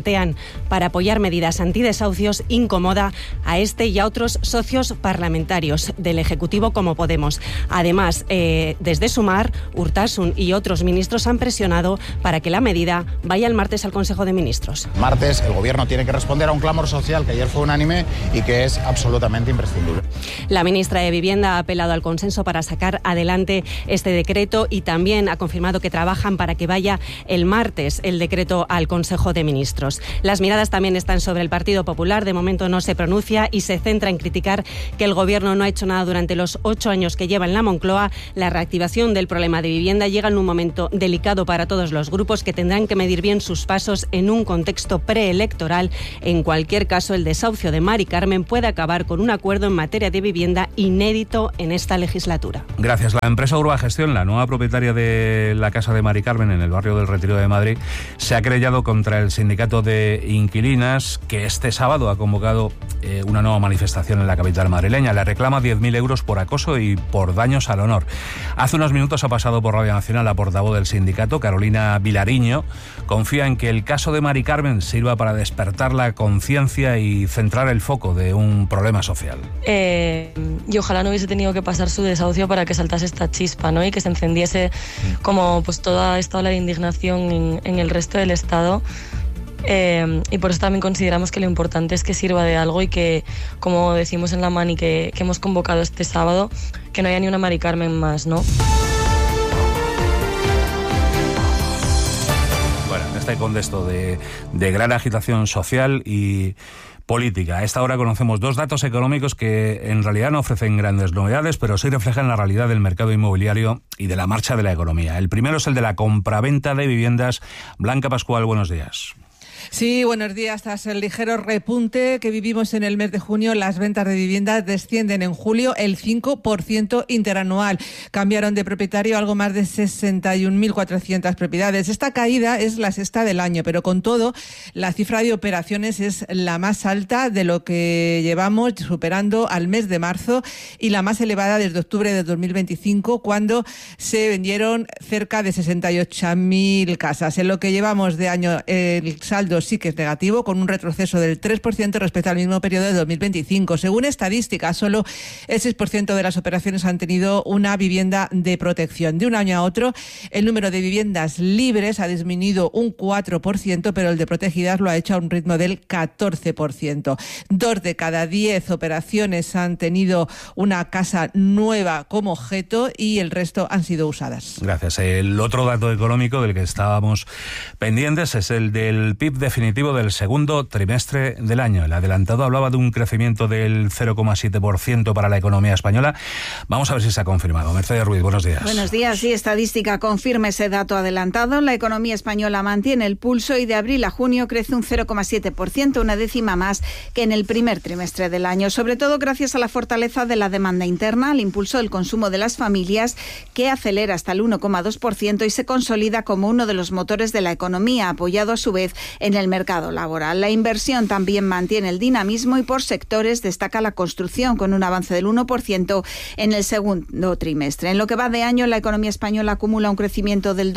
Speaker 25: para apoyar medidas antidesahucios incomoda a este y a otros socios parlamentarios del Ejecutivo como Podemos. Además, desde Sumar, Urtasun y otros ministros han presionado para que la medida vaya el martes al Consejo de Ministros.
Speaker 1: Martes el Gobierno tiene que responder a un clamor social que ayer fue unánime y que es absolutamente imprescindible.
Speaker 25: La ministra de Vivienda ha apelado al consenso para sacar adelante este decreto y también ha confirmado que trabajan para que vaya el martes el decreto al Consejo de Ministros. Las miradas también están sobre el Partido Popular. De momento no se pronuncia y se centra en criticar que el Gobierno no ha hecho nada durante los 8 años que lleva en la Moncloa. La reactivación del problema de vivienda llega en un momento delicado para todos los grupos que tendrán que medir bien sus pasos en un contexto preelectoral. En cualquier caso, el desahucio de Mari Carmen puede acabar con un acuerdo en materia de vivienda inédito en esta legislatura.
Speaker 2: Gracias. La empresa Urbagestión, la nueva propietaria de la casa de Mari Carmen en el barrio del Retiro de Madrid, se ha querellado contra el sindicato de inquilinas que este sábado ha convocado una nueva manifestación en la capital madrileña. Le reclama 10.000 euros por acoso y por daños al honor. Hace unos minutos ha pasado por Radio Nacional la portavoz del sindicato, Carolina Vilariño. Confía en que el caso de Mari Carmen sirva para despertar la conciencia y centrar el foco de un problema social.
Speaker 3: Y ojalá no hubiese tenido que pasar su desahucio para que saltase esta chispa, ¿no? Y que se encendiese como pues toda esta ola de indignación en el resto del Estado. Y por eso también consideramos que lo importante es que sirva de algo y que, como decimos en la Mani que hemos convocado este sábado, que no haya ni una Mari Carmen más, ¿no?
Speaker 2: Bueno, en este contexto de gran agitación social y política. A esta hora conocemos 2 datos económicos que en realidad no ofrecen grandes novedades, pero sí reflejan la realidad del mercado inmobiliario y de la marcha de la economía. El primero es el de la compraventa de viviendas. Blanca Pascual, buenos días.
Speaker 4: Sí, buenos días. Tras el ligero repunte que vivimos en el mes de junio, las ventas de viviendas descienden en julio el 5% interanual. Cambiaron de propietario algo más de 61.400 propiedades. Esta caída es la 6ª del año, pero con todo, la cifra de operaciones es la más alta de lo que llevamos, superando al mes de marzo, y la más elevada desde octubre de 2025, cuando se vendieron cerca de 68.000 casas. En lo que llevamos de año, el saldo sí que es negativo, con un retroceso del 3% respecto al mismo periodo de 2025. Según estadísticas, solo el 6% de las operaciones han tenido una vivienda de protección. De un año a otro, el número de viviendas libres ha disminuido un 4%, pero el de protegidas lo ha hecho a un ritmo del 14%. 2 de cada 10 operaciones han tenido una casa nueva como objeto y el resto han sido usadas.
Speaker 2: Gracias. El otro dato económico del que estábamos pendientes es el del PIB definitivo del segundo trimestre del año. El adelantado hablaba de un crecimiento del 0,7% para la economía española. Vamos a ver si se ha confirmado. Mercedes Ruiz, buenos días.
Speaker 8: Buenos días. Sí, estadística confirma ese dato adelantado. La economía española mantiene el pulso y de abril a junio crece un 0,7%, una décima más que en el primer trimestre del año. Sobre todo gracias a la fortaleza de la demanda interna, al impulso del consumo de las familias, que acelera hasta el 1,2% y se consolida como uno de los motores de la economía, apoyado a su vez en el mercado laboral. La inversión también mantiene el dinamismo y por sectores destaca la construcción, con un avance del 1% en el segundo trimestre. En lo que va de año, la economía española acumula un crecimiento del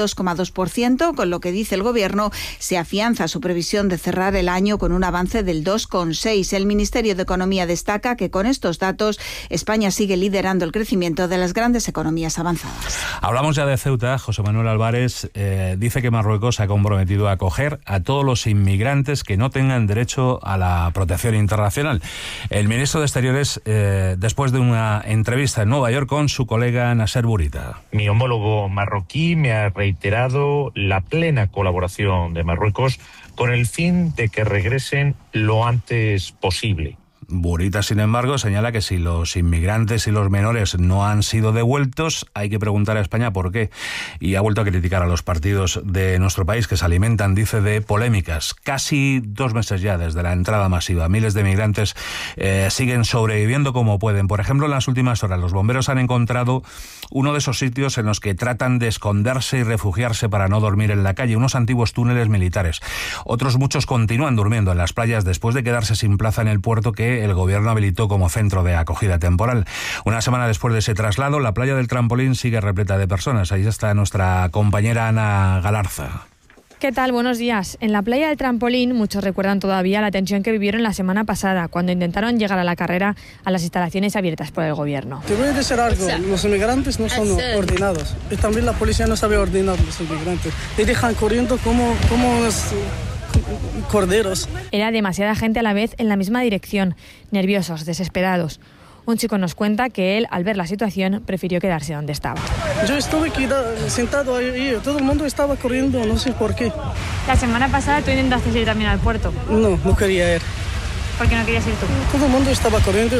Speaker 8: 2,2%, con lo que dice el Gobierno se afianza su previsión de cerrar el año con un avance del 2,6%. El Ministerio de Economía destaca que con estos datos España sigue liderando el crecimiento de las grandes economías avanzadas.
Speaker 2: Hablamos ya de Ceuta. José Manuel Álvarez dice que Marruecos se ha comprometido a acoger a todos los inmigrantes que no tengan derecho a la protección internacional. El ministro de Exteriores, después de una entrevista en Nueva York con su colega Nasser Bourita.
Speaker 9: Mi homólogo marroquí me ha reiterado la plena colaboración de Marruecos con el fin de que regresen lo antes posible.
Speaker 2: Bourita, sin embargo, señala que si los inmigrantes y los menores no han sido devueltos, hay que preguntar a España por qué. Y ha vuelto a criticar a los partidos de nuestro país que se alimentan, dice, de polémicas. Casi 2 meses ya desde la entrada masiva. Miles de migrantes siguen sobreviviendo como pueden. Por ejemplo, en las últimas horas los bomberos han encontrado uno de esos sitios en los que tratan de esconderse y refugiarse para no dormir en la calle, unos antiguos túneles militares. Otros muchos continúan durmiendo en las playas después de quedarse sin plaza en el puerto que el gobierno habilitó como centro de acogida temporal. Una semana después de ese traslado, la playa del Trampolín sigue repleta de personas. Ahí está nuestra compañera Ana Galarza.
Speaker 10: ¿Qué tal? Buenos días. En la playa del Trampolín muchos recuerdan todavía la tensión que vivieron la semana pasada cuando intentaron llegar a la carrera a las instalaciones abiertas por el gobierno.
Speaker 11: Te voy a decir algo, los inmigrantes no son ordenados y también la policía no sabe ordenar a los inmigrantes. Te dejan corriendo como unos corderos.
Speaker 10: Era demasiada gente a la vez en la misma dirección, nerviosos, desesperados. Un chico nos cuenta que él, al ver la situación, prefirió quedarse donde estaba.
Speaker 11: Yo estuve sentado ahí, todo el mundo estaba corriendo, no sé por qué.
Speaker 10: La semana pasada tú intentaste ir también al puerto.
Speaker 11: No quería ir.
Speaker 10: ¿Por qué no querías ir tú?
Speaker 11: Todo el mundo estaba corriendo,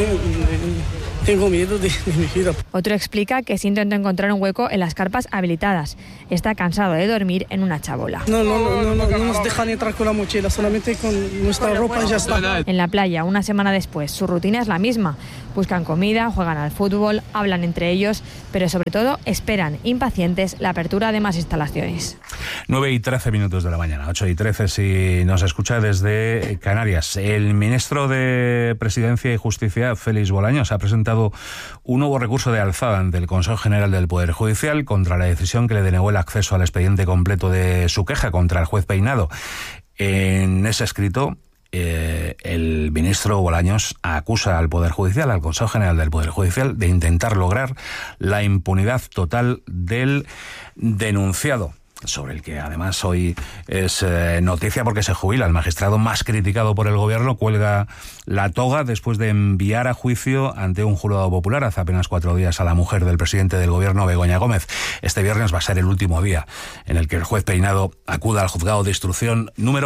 Speaker 11: tengo miedo de mi vida.
Speaker 10: Otro explica que sí intentó encontrar un hueco en las carpas habilitadas. Está cansado de dormir en una chabola.
Speaker 11: No nos dejan entrar con la mochila, solamente con nuestra ropa y ya está.
Speaker 10: En la playa, una semana después, su rutina es la misma. Buscan comida, juegan al fútbol, hablan entre ellos, pero sobre todo esperan, impacientes, la apertura de más instalaciones.
Speaker 2: 9:13 de la mañana, 8:13 si nos escucha desde Canarias. El ministro de Presidencia y Justicia, Félix Bolaños, ha presentado un nuevo recurso de alzada ante el Consejo General del Poder Judicial contra la decisión que le denegó el acceso al expediente completo de su queja contra el juez Peinado. En ese escrito, el ministro Bolaños acusa al Poder Judicial, al Consejo General del Poder Judicial, de intentar lograr la impunidad total del denunciado, sobre el que además hoy es noticia porque se jubila. El magistrado más criticado por el gobierno cuelga la toga después de enviar a juicio ante un jurado popular hace apenas 4 días a la mujer del presidente del gobierno, Begoña Gómez. Este viernes va a ser el último día en el que el juez Peinado acuda al juzgado de instrucción número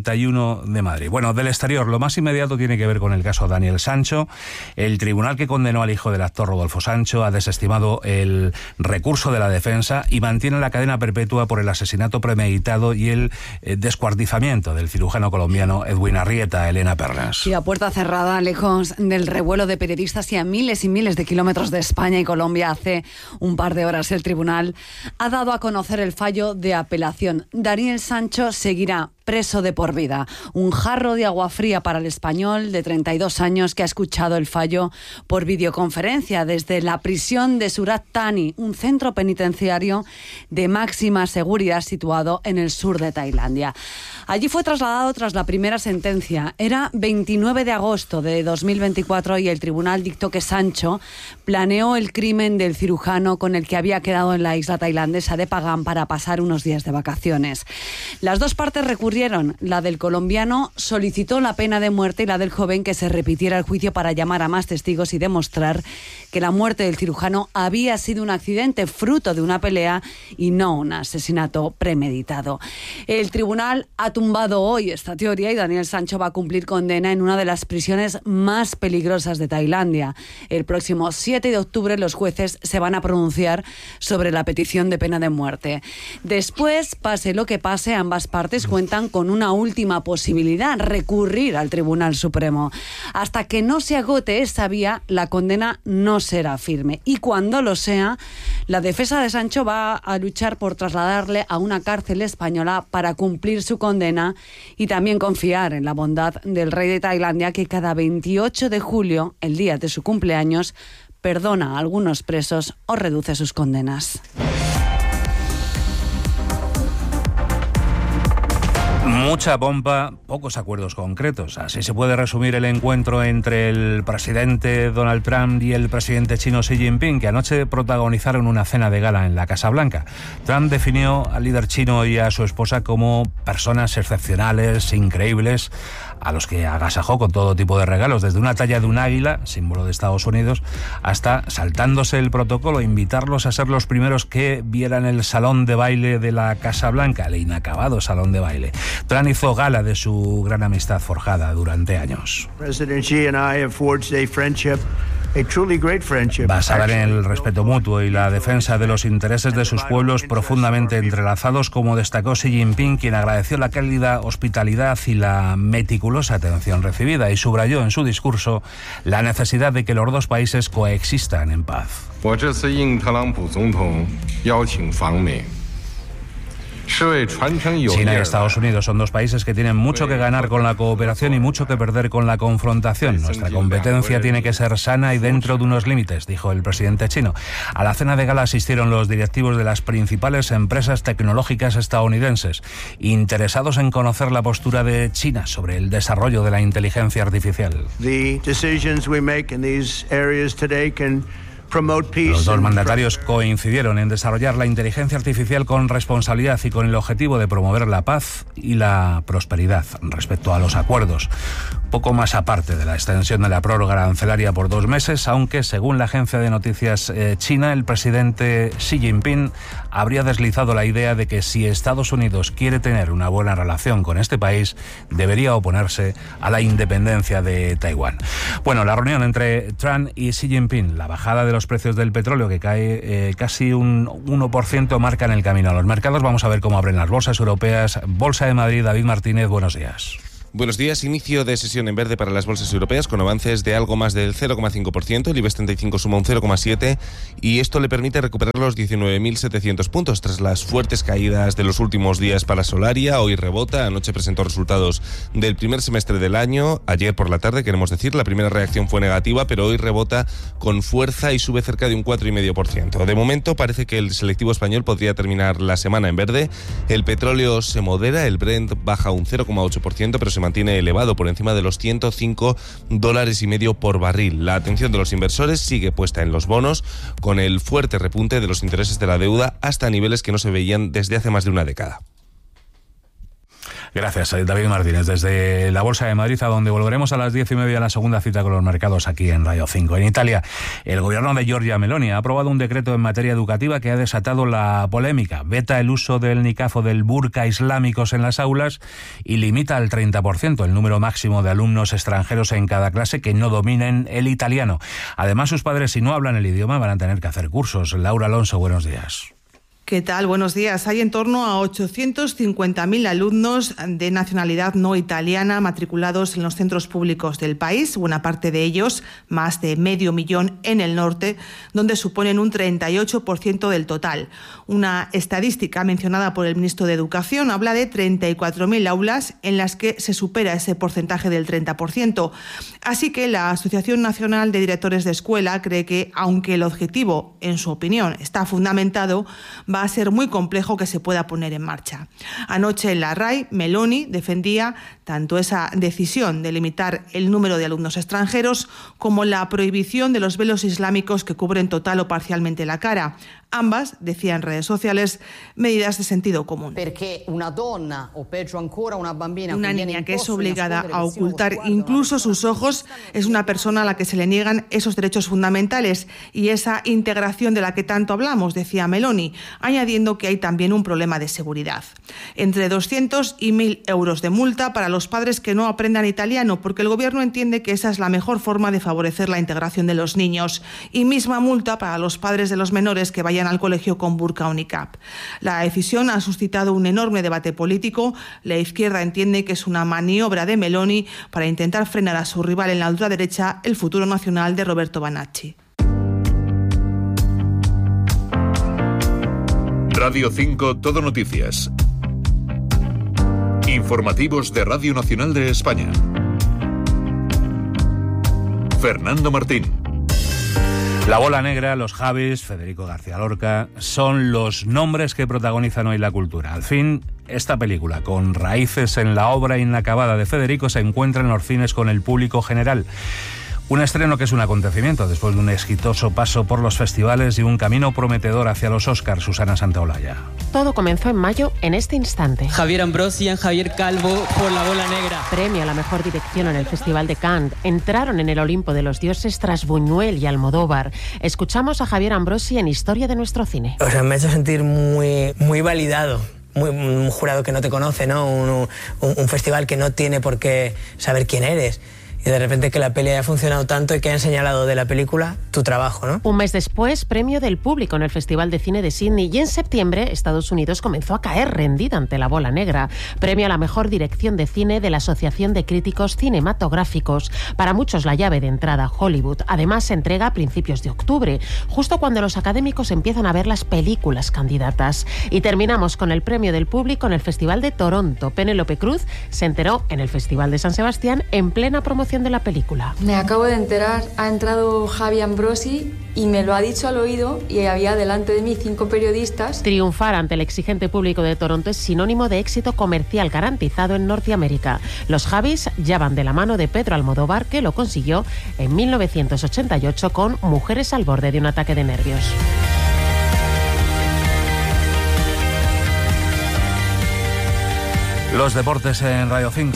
Speaker 2: 41 de Madrid. Bueno, del exterior, lo más inmediato tiene que ver con el caso Daniel Sancho. El tribunal que condenó al hijo del actor Rodolfo Sancho ha desestimado el recurso de la defensa y mantiene la cadena perpetua por el asesinato premeditado y el descuartizamiento del cirujano colombiano Edwin Arrieta. Elena Pernas.
Speaker 12: Y a puerta cerrada, lejos del revuelo de periodistas y a miles y miles de kilómetros de España y Colombia, hace un par de horas el tribunal ha dado a conocer el fallo de apelación. Daniel Sancho seguirá preso de por vida. Un jarro de agua fría para el español de 32 años que ha escuchado el fallo por videoconferencia desde la prisión de Surat Thani, un centro penitenciario de máxima seguridad situado en el sur de Tailandia. Allí fue trasladado tras la primera sentencia. Era 29 de agosto de 2024 y el tribunal dictó que Sancho planeó el crimen del cirujano con el que había quedado en la isla tailandesa de Pagán para pasar unos días de vacaciones. Las dos partes recurrieron. La del colombiano solicitó la pena de muerte y la del joven que se repitiera el juicio para llamar a más testigos y demostrar que la muerte del cirujano había sido un accidente fruto de una pelea y no un asesinato premeditado. El tribunal ha tumbado hoy esta teoría y Daniel Sancho va a cumplir condena en una de las prisiones más peligrosas de Tailandia. El próximo 7 de octubre los jueces se van a pronunciar sobre la petición de pena de muerte. Después, pase lo que pase, ambas partes cuentan con una última posibilidad, recurrir al Tribunal Supremo. Hasta que no se agote esa vía, la condena no será firme. Y cuando lo sea, la defensa de Sancho va a luchar por trasladarle a una cárcel española para cumplir su condena y también confiar en la bondad del rey de Tailandia, que cada 28 de julio, el día de su cumpleaños, perdona a algunos presos o reduce sus condenas.
Speaker 2: Mucha pompa, pocos acuerdos concretos. Así se puede resumir el encuentro entre el presidente Donald Trump y el presidente chino Xi Jinping, que anoche protagonizaron una cena de gala en la Casa Blanca. Trump definió al líder chino y a su esposa como personas excepcionales, increíbles, a los que agasajó con todo tipo de regalos, desde una talla de un águila, símbolo de Estados Unidos, hasta, saltándose el protocolo, invitarlos a ser los primeros que vieran el salón de baile de la Casa Blanca, el inacabado salón de baile. Trump hizo gala de su gran amistad forjada durante años.
Speaker 13: President Xi and I have forged a friendship, a truly great friendship.
Speaker 2: Basada en el respeto mutuo y la defensa de los intereses de sus pueblos profundamente entrelazados, como destacó Xi Jinping, quien agradeció la cálida hospitalidad y la meticulosa atención recibida y subrayó en su discurso la necesidad de que los dos países coexistan en paz. China y Estados Unidos son dos países que tienen mucho que ganar con la cooperación y mucho que perder con la confrontación. Nuestra competencia tiene que ser sana y dentro de unos límites, dijo el presidente chino. A la cena de gala asistieron los directivos de las principales empresas tecnológicas estadounidenses, interesados en conocer la postura de China sobre el desarrollo de la inteligencia artificial. Los dos mandatarios coincidieron en desarrollar la inteligencia artificial con responsabilidad y con el objetivo de promover la paz y la prosperidad. Respecto a los acuerdos, poco más aparte de la extensión de la prórroga arancelaria por 2 meses, aunque según la agencia de noticias china, el presidente Xi Jinping habría deslizado la idea de que si Estados Unidos quiere tener una buena relación con este país, debería oponerse a la independencia de Taiwán. Bueno, la reunión entre Trump y Xi Jinping, la bajada de los precios del petróleo que cae casi un 1%, marca en el camino a los mercados. Vamos a ver cómo abren las bolsas europeas. Bolsa de Madrid, David Martínez, buenos días.
Speaker 14: Buenos días. Inicio de sesión en verde para las bolsas europeas con avances de algo más del 0,5%. El IBEX 35 suma un 0,7% y esto le permite recuperar los 19.700 puntos tras las fuertes caídas de los últimos días para Solaria. Hoy rebota. Anoche presentó resultados del primer semestre del año. Ayer por la tarde, queremos decir, la primera reacción fue negativa, pero hoy rebota con fuerza y sube cerca de un 4,5%. De momento parece que el selectivo español podría terminar la semana en verde. El petróleo se modera. El Brent baja un 0,8%, pero se mantiene elevado por encima de los $105.50 por barril. La atención de los inversores sigue puesta en los bonos, con el fuerte repunte de los intereses de la deuda hasta niveles que no se veían desde hace más de una década.
Speaker 2: Gracias, David Martínez. Desde la Bolsa de Madrid, a donde volveremos a las 10:30 a la segunda cita con los mercados aquí en Radio 5. En Italia, el gobierno de Giorgia Meloni ha aprobado un decreto en materia educativa que ha desatado la polémica. Veta el uso del niqab o del burka islámicos en las aulas y limita al 30% el número máximo de alumnos extranjeros en cada clase que no dominen el italiano. Además, sus padres, si no hablan el idioma, van a tener que hacer cursos. Laura Alonso, buenos días.
Speaker 15: ¿Qué tal? Buenos días. Hay en torno a 850.000 alumnos de nacionalidad no italiana matriculados en los centros públicos del país, buena parte de ellos, más de 500.000 en el norte, donde suponen un 38% del total. Una estadística mencionada por el ministro de Educación habla de 34.000 aulas en las que se supera ese porcentaje del 30%. Así que la Asociación Nacional de Directores de Escuela cree que, aunque el objetivo, en su opinión, está fundamentado, va a ser muy complejo que se pueda poner en marcha. Anoche en la RAI, Meloni defendía tanto esa decisión de limitar el número de alumnos extranjeros como la prohibición de los velos islámicos que cubren total o parcialmente la cara. Ambas, decía en redes sociales, medidas de sentido común. Una niña que es obligada a ocultar incluso sus ojos es una persona a la que se le niegan esos derechos fundamentales y esa integración de la que tanto hablamos, decía Meloni, añadiendo que hay también un problema de seguridad. Entre 200 y 1.000 euros de multa para los padres que no aprendan italiano, porque el gobierno entiende que esa es la mejor forma de favorecer la integración de los niños, y misma multa para los padres de los menores que vayan al colegio con burka o niqab. La decisión ha suscitado un enorme debate político. La izquierda entiende que es una maniobra de Meloni para intentar frenar a su rival en la ultraderecha, el Futuro Nacional de Roberto Banacci.
Speaker 5: Radio 5 Todo Noticias. Informativos de Radio Nacional de España. Fernando Martín.
Speaker 2: La Bola Negra, los Javis, Federico García Lorca, son los nombres que protagonizan hoy la cultura. Al fin, esta película, con raíces en la obra inacabada de Federico, se encuentra en los cines con el público general. Un estreno que es un acontecimiento después de un exitoso paso por los festivales y un camino prometedor hacia los Oscars. Susana Santaolalla.
Speaker 16: Todo comenzó en mayo en este instante.
Speaker 17: Javier Ambrosian, Javier Calvo por La Bola Negra.
Speaker 16: Premio a la mejor dirección en el Festival de Cannes. Entraron en el Olimpo de los dioses tras Buñuel y Almodóvar. Escuchamos a Javier Ambrosi en Historia de nuestro cine.
Speaker 18: O sea, me ha hecho sentir muy validado. Un jurado que no te conoce, ¿no? Un festival que no tiene por qué saber quién eres. y de repente que la peli haya funcionado tanto y que hayan señalado de la película tu trabajo, ¿no?
Speaker 16: Un mes después, premio del público en el Festival de Cine de Sydney, y en septiembre Estados Unidos comenzó a caer rendida ante La Bola Negra, premio a la mejor dirección de cine de la Asociación de Críticos Cinematográficos, para muchos la llave de entrada a Hollywood. Además se entrega a principios de octubre, justo cuando los académicos empiezan a ver las películas candidatas. Y terminamos con el premio del público en el Festival de Toronto. Penélope Cruz se enteró en el Festival de San Sebastián en plena promoción de la película.
Speaker 6: Me acabo de enterar, ha entrado Javi Ambrosi y me lo ha dicho al oído, y había delante de mí 5 periodistas.
Speaker 16: Triunfar ante el exigente público de Toronto es sinónimo de éxito comercial garantizado en Norteamérica. Los Javis ya van de la mano de Pedro Almodóvar, que lo consiguió en 1988 con Mujeres al borde de un ataque de nervios.
Speaker 2: Los deportes en Radio 5.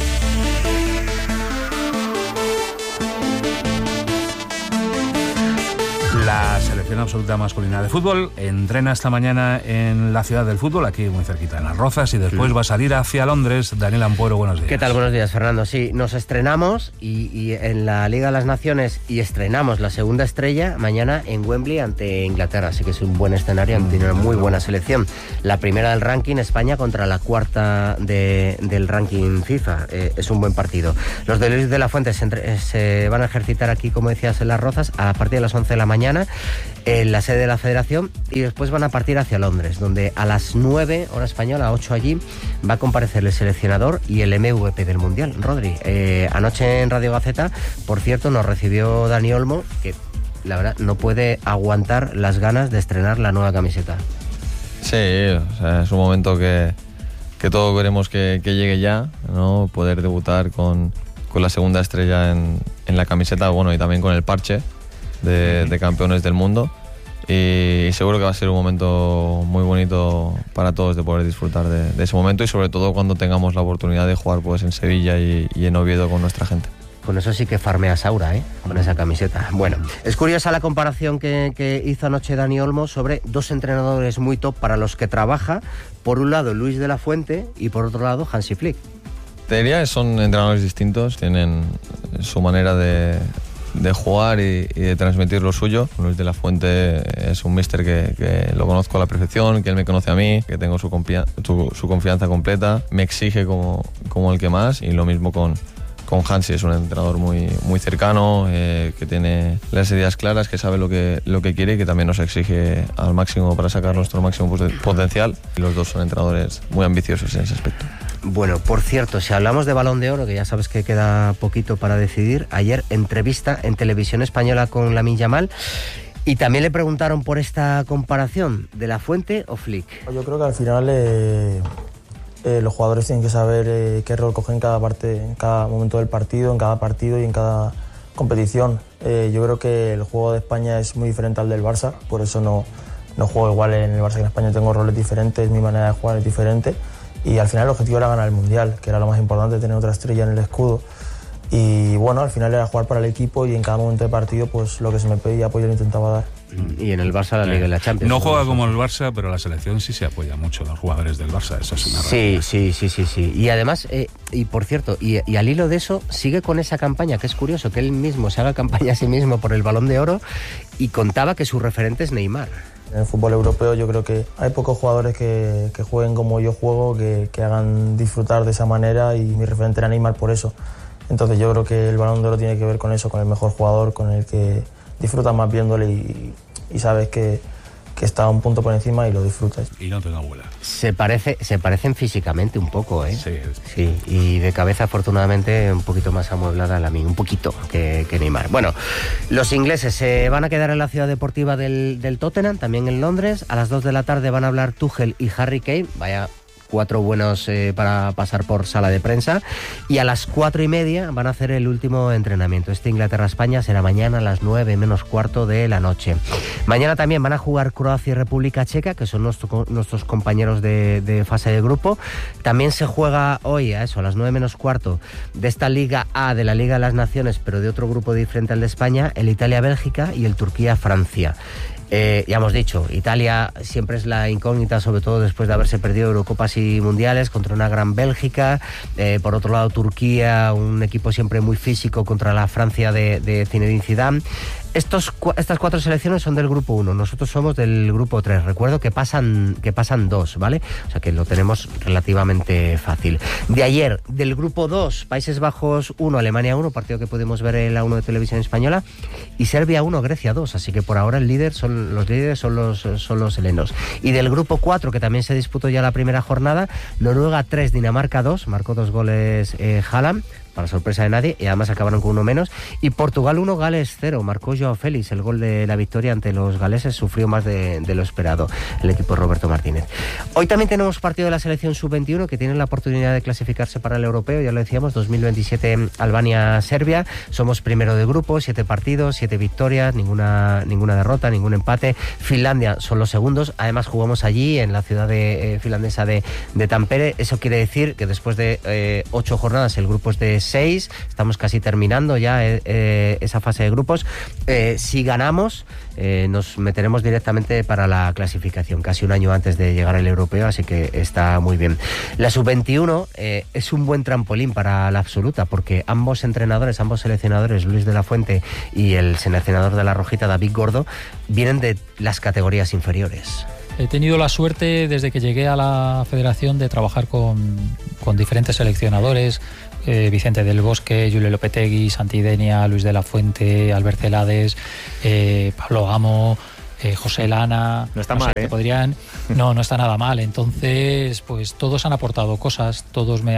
Speaker 2: La selección absoluta masculina de fútbol entrena esta mañana en la ciudad del fútbol, aquí muy cerquita, en Las Rozas, y después va a salir hacia Londres. Daniel Ampuero, buenos días.
Speaker 19: ¿Qué tal? Buenos días, Fernando. Sí, nos estrenamos y en la Liga de las Naciones, y estrenamos la segunda estrella mañana en Wembley ante Inglaterra, así que es un buen escenario, tiene una muy buena selección. La primera del ranking, España, contra la cuarta del ranking FIFA. Es un buen partido. Los de Luis de la Fuente se van a ejercitar aquí, como decías, en Las Rozas, a partir de las 11 de la mañana, en la sede de la Federación, y después van a partir hacia Londres, donde a las 9, hora española, 8 allí, va a comparecer el seleccionador y el MVP del Mundial, Rodri. Anoche en Radio Gaceta, por cierto, nos recibió Dani Olmo, que la verdad no puede aguantar las ganas de estrenar la nueva camiseta.
Speaker 20: Sí, o sea, es un momento que todos queremos que llegue ya, ¿no? Poder debutar con la segunda estrella en la camiseta, bueno, y también con el parche de campeones del mundo, y seguro que va a ser un momento muy bonito para todos de poder disfrutar de ese momento, y sobre todo cuando tengamos la oportunidad de jugar pues en Sevilla y en Oviedo con nuestra gente.
Speaker 19: Con eso sí que farmeas aura, con esa camiseta. Bueno, es curiosa la comparación que hizo anoche Dani Olmo sobre dos entrenadores muy top para los que trabaja. Por un lado Luis de la Fuente y por otro lado Hansi Flick.
Speaker 20: Te diría que son entrenadores distintos, tienen su manera de jugar y de transmitir lo suyo. Luis de la Fuente es un míster que lo conozco a la perfección, que él me conoce a mí, que tengo su confianza completa, me exige como el que más, y lo mismo con Hansi. Es un entrenador muy cercano, que tiene las ideas claras, que sabe lo que quiere, y que también nos exige al máximo para sacar nuestro máximo potencial. Y los dos son entrenadores muy ambiciosos en ese aspecto.
Speaker 19: Bueno, por cierto, si hablamos de Balón de Oro, que ya sabes que queda poquito para decidir, ayer entrevista en Televisión Española con Lamine Yamal, y también le preguntaron por esta comparación, ¿de la Fuente o Flick?
Speaker 21: Yo creo que al final los jugadores tienen que saber qué rol cogen en cada parte, en cada momento del partido, en cada partido y en cada competición. Yo creo que el juego de España es muy diferente al del Barça, por eso no juego igual en el Barça que en España. Tengo roles diferentes, mi manera de jugar es diferente, y al final el objetivo era ganar el Mundial, que era lo más importante, tener otra estrella en el escudo. Y bueno, al final era jugar para el equipo, y en cada momento de partido pues lo que se me pedía pues yo lo intentaba dar.
Speaker 19: Y en el Barça la Liga y la Champions.
Speaker 2: No juega como el Barça, pero la selección sí se apoya mucho a los jugadores del Barça, eso es una realidad.
Speaker 19: Sí. Y además, y por cierto, y al hilo de eso, sigue con esa campaña, que es curioso, que él mismo se haga campaña a sí mismo por el Balón de Oro, y contaba que su referente es Neymar.
Speaker 21: En el fútbol europeo yo creo que hay pocos jugadores que jueguen como yo juego, que hagan disfrutar de esa manera, y mi referente era Neymar por eso. Entonces yo creo que el Balón de Oro tiene que ver con eso, con el mejor jugador, con el que disfrutas más viéndole y sabes que está un punto por encima y lo disfrutas.
Speaker 2: Y no te da abuela.
Speaker 19: Se parecen físicamente un poco, ¿eh? Sí, y de cabeza afortunadamente un poquito más amueblada Lamine, un poquito que Neymar. Bueno, los ingleses se van a quedar en la ciudad deportiva del Tottenham, también en Londres. A las 2 de la tarde van a hablar Tuchel y Harry Kane. Vaya 4 buenos para pasar por sala de prensa, y a las 4:30 van a hacer el último entrenamiento. Inglaterra-España será mañana a las 9 menos cuarto de la noche. Mañana también van a jugar Croacia y República Checa, que son nuestros compañeros de fase de grupo. También se juega hoy a las 9 menos cuarto de esta Liga A, de la Liga de las Naciones, pero de otro grupo diferente al de España, el Italia-Bélgica y el Turquía-Francia. Ya hemos dicho, Italia siempre es la incógnita, sobre todo después de haberse perdido Eurocopas y Mundiales contra una gran Bélgica. Por otro lado, Turquía, un equipo siempre muy físico contra la Francia de Zinedine Zidane. Estas 4 selecciones son del grupo 1, nosotros somos del grupo 3. Recuerdo que pasan 2, ¿vale? O sea que lo tenemos relativamente fácil. De ayer, del grupo 2, Países Bajos 1, Alemania 1, partido que pudimos ver en la 1 de Televisión Española, y Serbia 1, Grecia 2. Así que por ahora los líderes son los helenos. Y del grupo 4, que también se disputó ya la primera jornada, Noruega 3, Dinamarca 2, marcó 2 goles Haaland, para sorpresa de nadie, y además acabaron con uno menos. Y Portugal 1, Gales 0, marcó Joao Félix el gol de la victoria ante los galeses, sufrió más de lo esperado el equipo de Roberto Martínez. Hoy también tenemos partido de la selección sub-21, que tienen la oportunidad de clasificarse para el europeo, ya lo decíamos, 2027 Albania-Serbia. Somos primero de grupo, 7 partidos, 7 victorias, ninguna derrota, ningún empate. Finlandia son los segundos, además jugamos allí en la ciudad finlandesa de Tampere. Eso quiere decir que después de 8 jornadas el grupo es de 6, estamos casi terminando ya esa fase de grupos. Si ganamos, nos meteremos directamente para la clasificación, casi un año antes de llegar al europeo, así que está muy bien. La sub-21 es un buen trampolín para la absoluta, porque ambos seleccionadores, Luis de la Fuente y el seleccionador de la Rojita, David Gordo, vienen de las categorías inferiores.
Speaker 1: He tenido la suerte desde que llegué a la federación de trabajar con diferentes seleccionadores, Vicente del Bosque, Julio Lopetegui, Santi Denia, Luis de la Fuente, Albert Celades, Pablo Amo, José Lana.
Speaker 7: No está mal,
Speaker 1: que podrían. No está nada mal. Entonces, pues todos han aportado cosas, todos me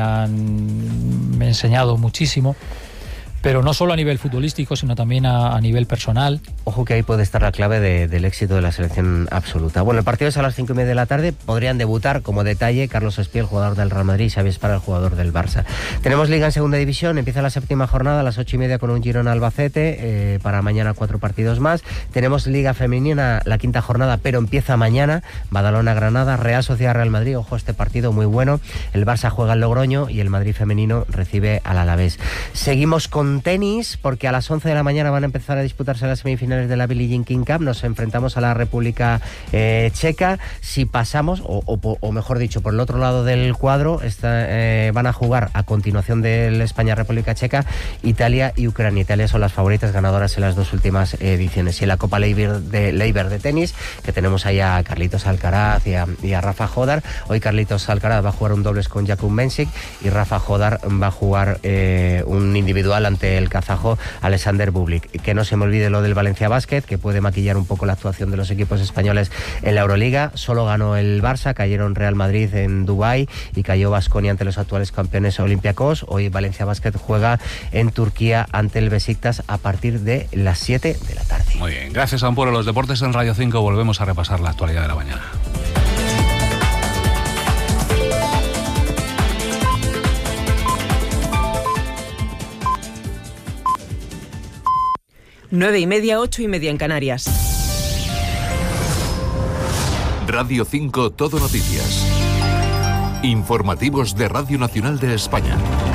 Speaker 1: han enseñado muchísimo. Pero no solo a nivel futbolístico, sino también a nivel personal.
Speaker 19: Ojo que ahí puede estar la clave del éxito de la selección absoluta. Bueno, el partido es a las 5:30 de la tarde. Podrían debutar, como detalle, Carlos Espiel, jugador del Real Madrid, y Xavi Esparra, el jugador del Barça. Tenemos Liga en Segunda División. Empieza la 7ª jornada a las 8:30 con un Girona Albacete. Para mañana 4 partidos más. Tenemos Liga Femenina, la 5ª jornada, pero empieza mañana. Badalona Granada, Real Sociedad Real Madrid. Ojo, este partido muy bueno. El Barça juega en Logroño y el Madrid femenino recibe al Alavés. Seguimos con tenis, porque a las 11 de la mañana van a empezar a disputarse las semifinales de la Billie Jean King Cup. Nos enfrentamos a la República Checa. Si pasamos, o mejor dicho, por el otro lado del cuadro, van a jugar a continuación del España-República Checa, Italia y Ucrania. Italia son las favoritas ganadoras en las 2 últimas ediciones. Y en la Copa Leiber de tenis, que tenemos ahí a Carlitos Alcaraz y a Rafa Jodar. Hoy Carlitos Alcaraz va a jugar un dobles con Jakub Mensik y Rafa Jodar va a jugar un individual ante el kazajo Alexander Bublik. Que no se me olvide lo del Valencia Basket, que puede maquillar un poco la actuación de los equipos españoles en la Euroliga. Solo ganó el Barça, cayeron Real Madrid en Dubái y cayó Baskonia ante los actuales campeones Olympiacos. Hoy Valencia Basket juega en Turquía ante el Besiktas a partir de las 7 de la tarde.
Speaker 2: Muy bien, gracias Ampuro. Los deportes en Radio 5, volvemos a repasar la actualidad de la mañana.
Speaker 22: Nueve y media, 8:30 en Canarias.
Speaker 5: Radio 5 Todo Noticias. Informativos de Radio Nacional de España.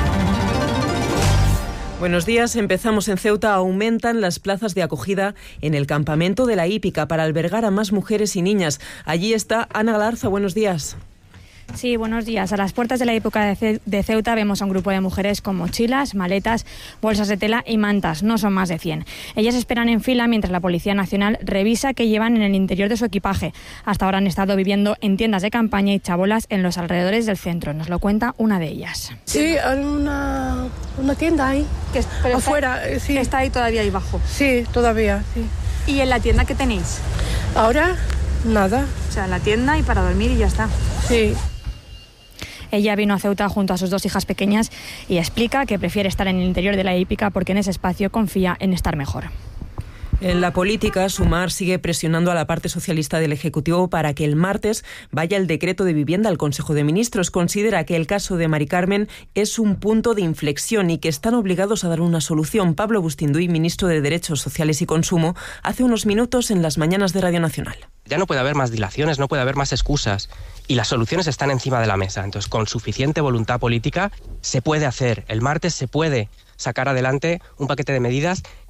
Speaker 22: Buenos días. Empezamos en Ceuta. Aumentan las plazas de acogida en el campamento de la Hípica para albergar a más mujeres y niñas. Allí está Ana Galarza. Buenos días.
Speaker 10: Sí, buenos días. A las puertas de la Hípica de Ceuta vemos a un grupo de mujeres con mochilas, maletas, bolsas de tela y mantas. No son más de 100. Ellas esperan en fila mientras la Policía Nacional revisa qué llevan en el interior de su equipaje. Hasta ahora han estado viviendo en tiendas de campaña y chabolas en los alrededores del centro. Nos lo cuenta una de ellas.
Speaker 23: Sí, hay una tienda ahí, afuera. Sí.
Speaker 10: ¿Está ahí todavía ahí abajo?
Speaker 23: Sí, todavía, sí.
Speaker 10: ¿Y en la tienda qué tenéis?
Speaker 23: Ahora, nada.
Speaker 10: O sea, en la tienda y para dormir y ya está.
Speaker 23: Sí.
Speaker 10: Ella vino a Ceuta junto a sus 2 hijas pequeñas y explica que prefiere estar en el interior de la Hípica porque en ese espacio confía en estar mejor.
Speaker 22: En la política, Sumar sigue presionando a la parte socialista del Ejecutivo para que el martes vaya el decreto de vivienda al Consejo de Ministros. Considera que el caso de Mari Carmen es un punto de inflexión y que están obligados a dar una solución. Pablo Bustinduy, ministro de Derechos Sociales y Consumo, hace unos minutos en las mañanas de Radio Nacional.
Speaker 24: Ya no puede haber más dilaciones, no puede haber más excusas y las soluciones están encima de la mesa. Entonces, con suficiente voluntad política se puede hacer. El martes se puede sacar adelante un paquete de medidas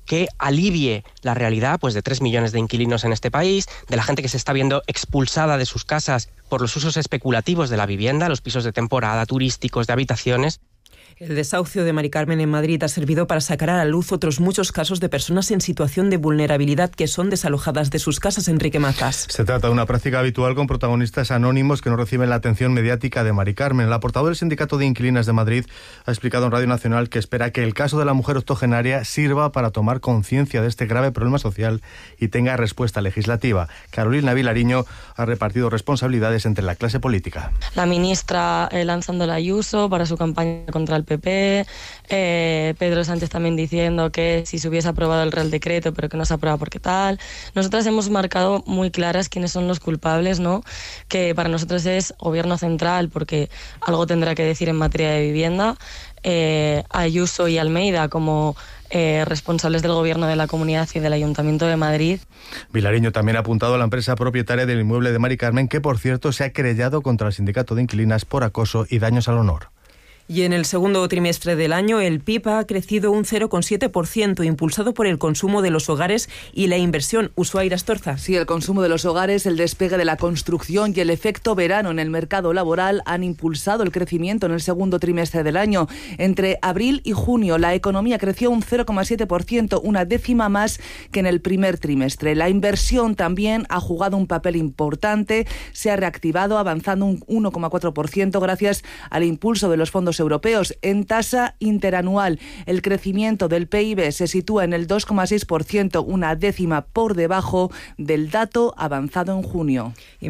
Speaker 24: que alivie la realidad pues de 3 millones de inquilinos en este país, de la gente que se está viendo expulsada de sus casas por los usos especulativos de la vivienda, los pisos de temporada, turísticos, de habitaciones.
Speaker 22: El desahucio de Mari Carmen en Madrid ha servido para sacar a la luz otros muchos casos de personas en situación de vulnerabilidad que son desalojadas de sus casas. Enrique Mazas.
Speaker 3: Se trata de una práctica habitual con protagonistas anónimos que no reciben la atención mediática de Mari Carmen. La portavoz del Sindicato de Inquilinas de Madrid ha explicado en Radio Nacional que espera que el caso de la mujer octogenaria sirva para tomar conciencia de este grave problema social y tenga respuesta legislativa. Carolina Vilariño ha repartido responsabilidades entre la clase política.
Speaker 4: La ministra lanzando la Ayuso para su campaña contra el PP, Pedro Sánchez también diciendo que si se hubiese aprobado el Real Decreto, pero que no se aprueba porque tal. Nosotras hemos marcado muy claras quiénes son los culpables, ¿no? Que para nosotros es Gobierno Central, porque algo tendrá que decir en materia de vivienda, Ayuso y Almeida como responsables del Gobierno de la Comunidad y del Ayuntamiento de Madrid.
Speaker 3: Vilariño también ha apuntado a la empresa propietaria del inmueble de Mari Carmen, que por cierto se ha querellado contra el Sindicato de Inquilinas por acoso y daños al honor.
Speaker 22: Y en el segundo trimestre del año, el PIB ha crecido un 0,7%, impulsado por el consumo de los hogares y la inversión. Ushuaira Astorza.
Speaker 7: Sí, el consumo de los hogares, el despegue de la construcción y el efecto verano en el mercado laboral han impulsado el crecimiento en el segundo trimestre del año. Entre abril y junio, la economía creció un 0,7%, una décima más que en el primer trimestre. La inversión también ha jugado un papel importante, se ha reactivado avanzando un 1,4% gracias al impulso de los fondos europeos. En tasa interanual, el crecimiento del PIB se sitúa en el 2,6%, una décima por debajo del dato avanzado en junio.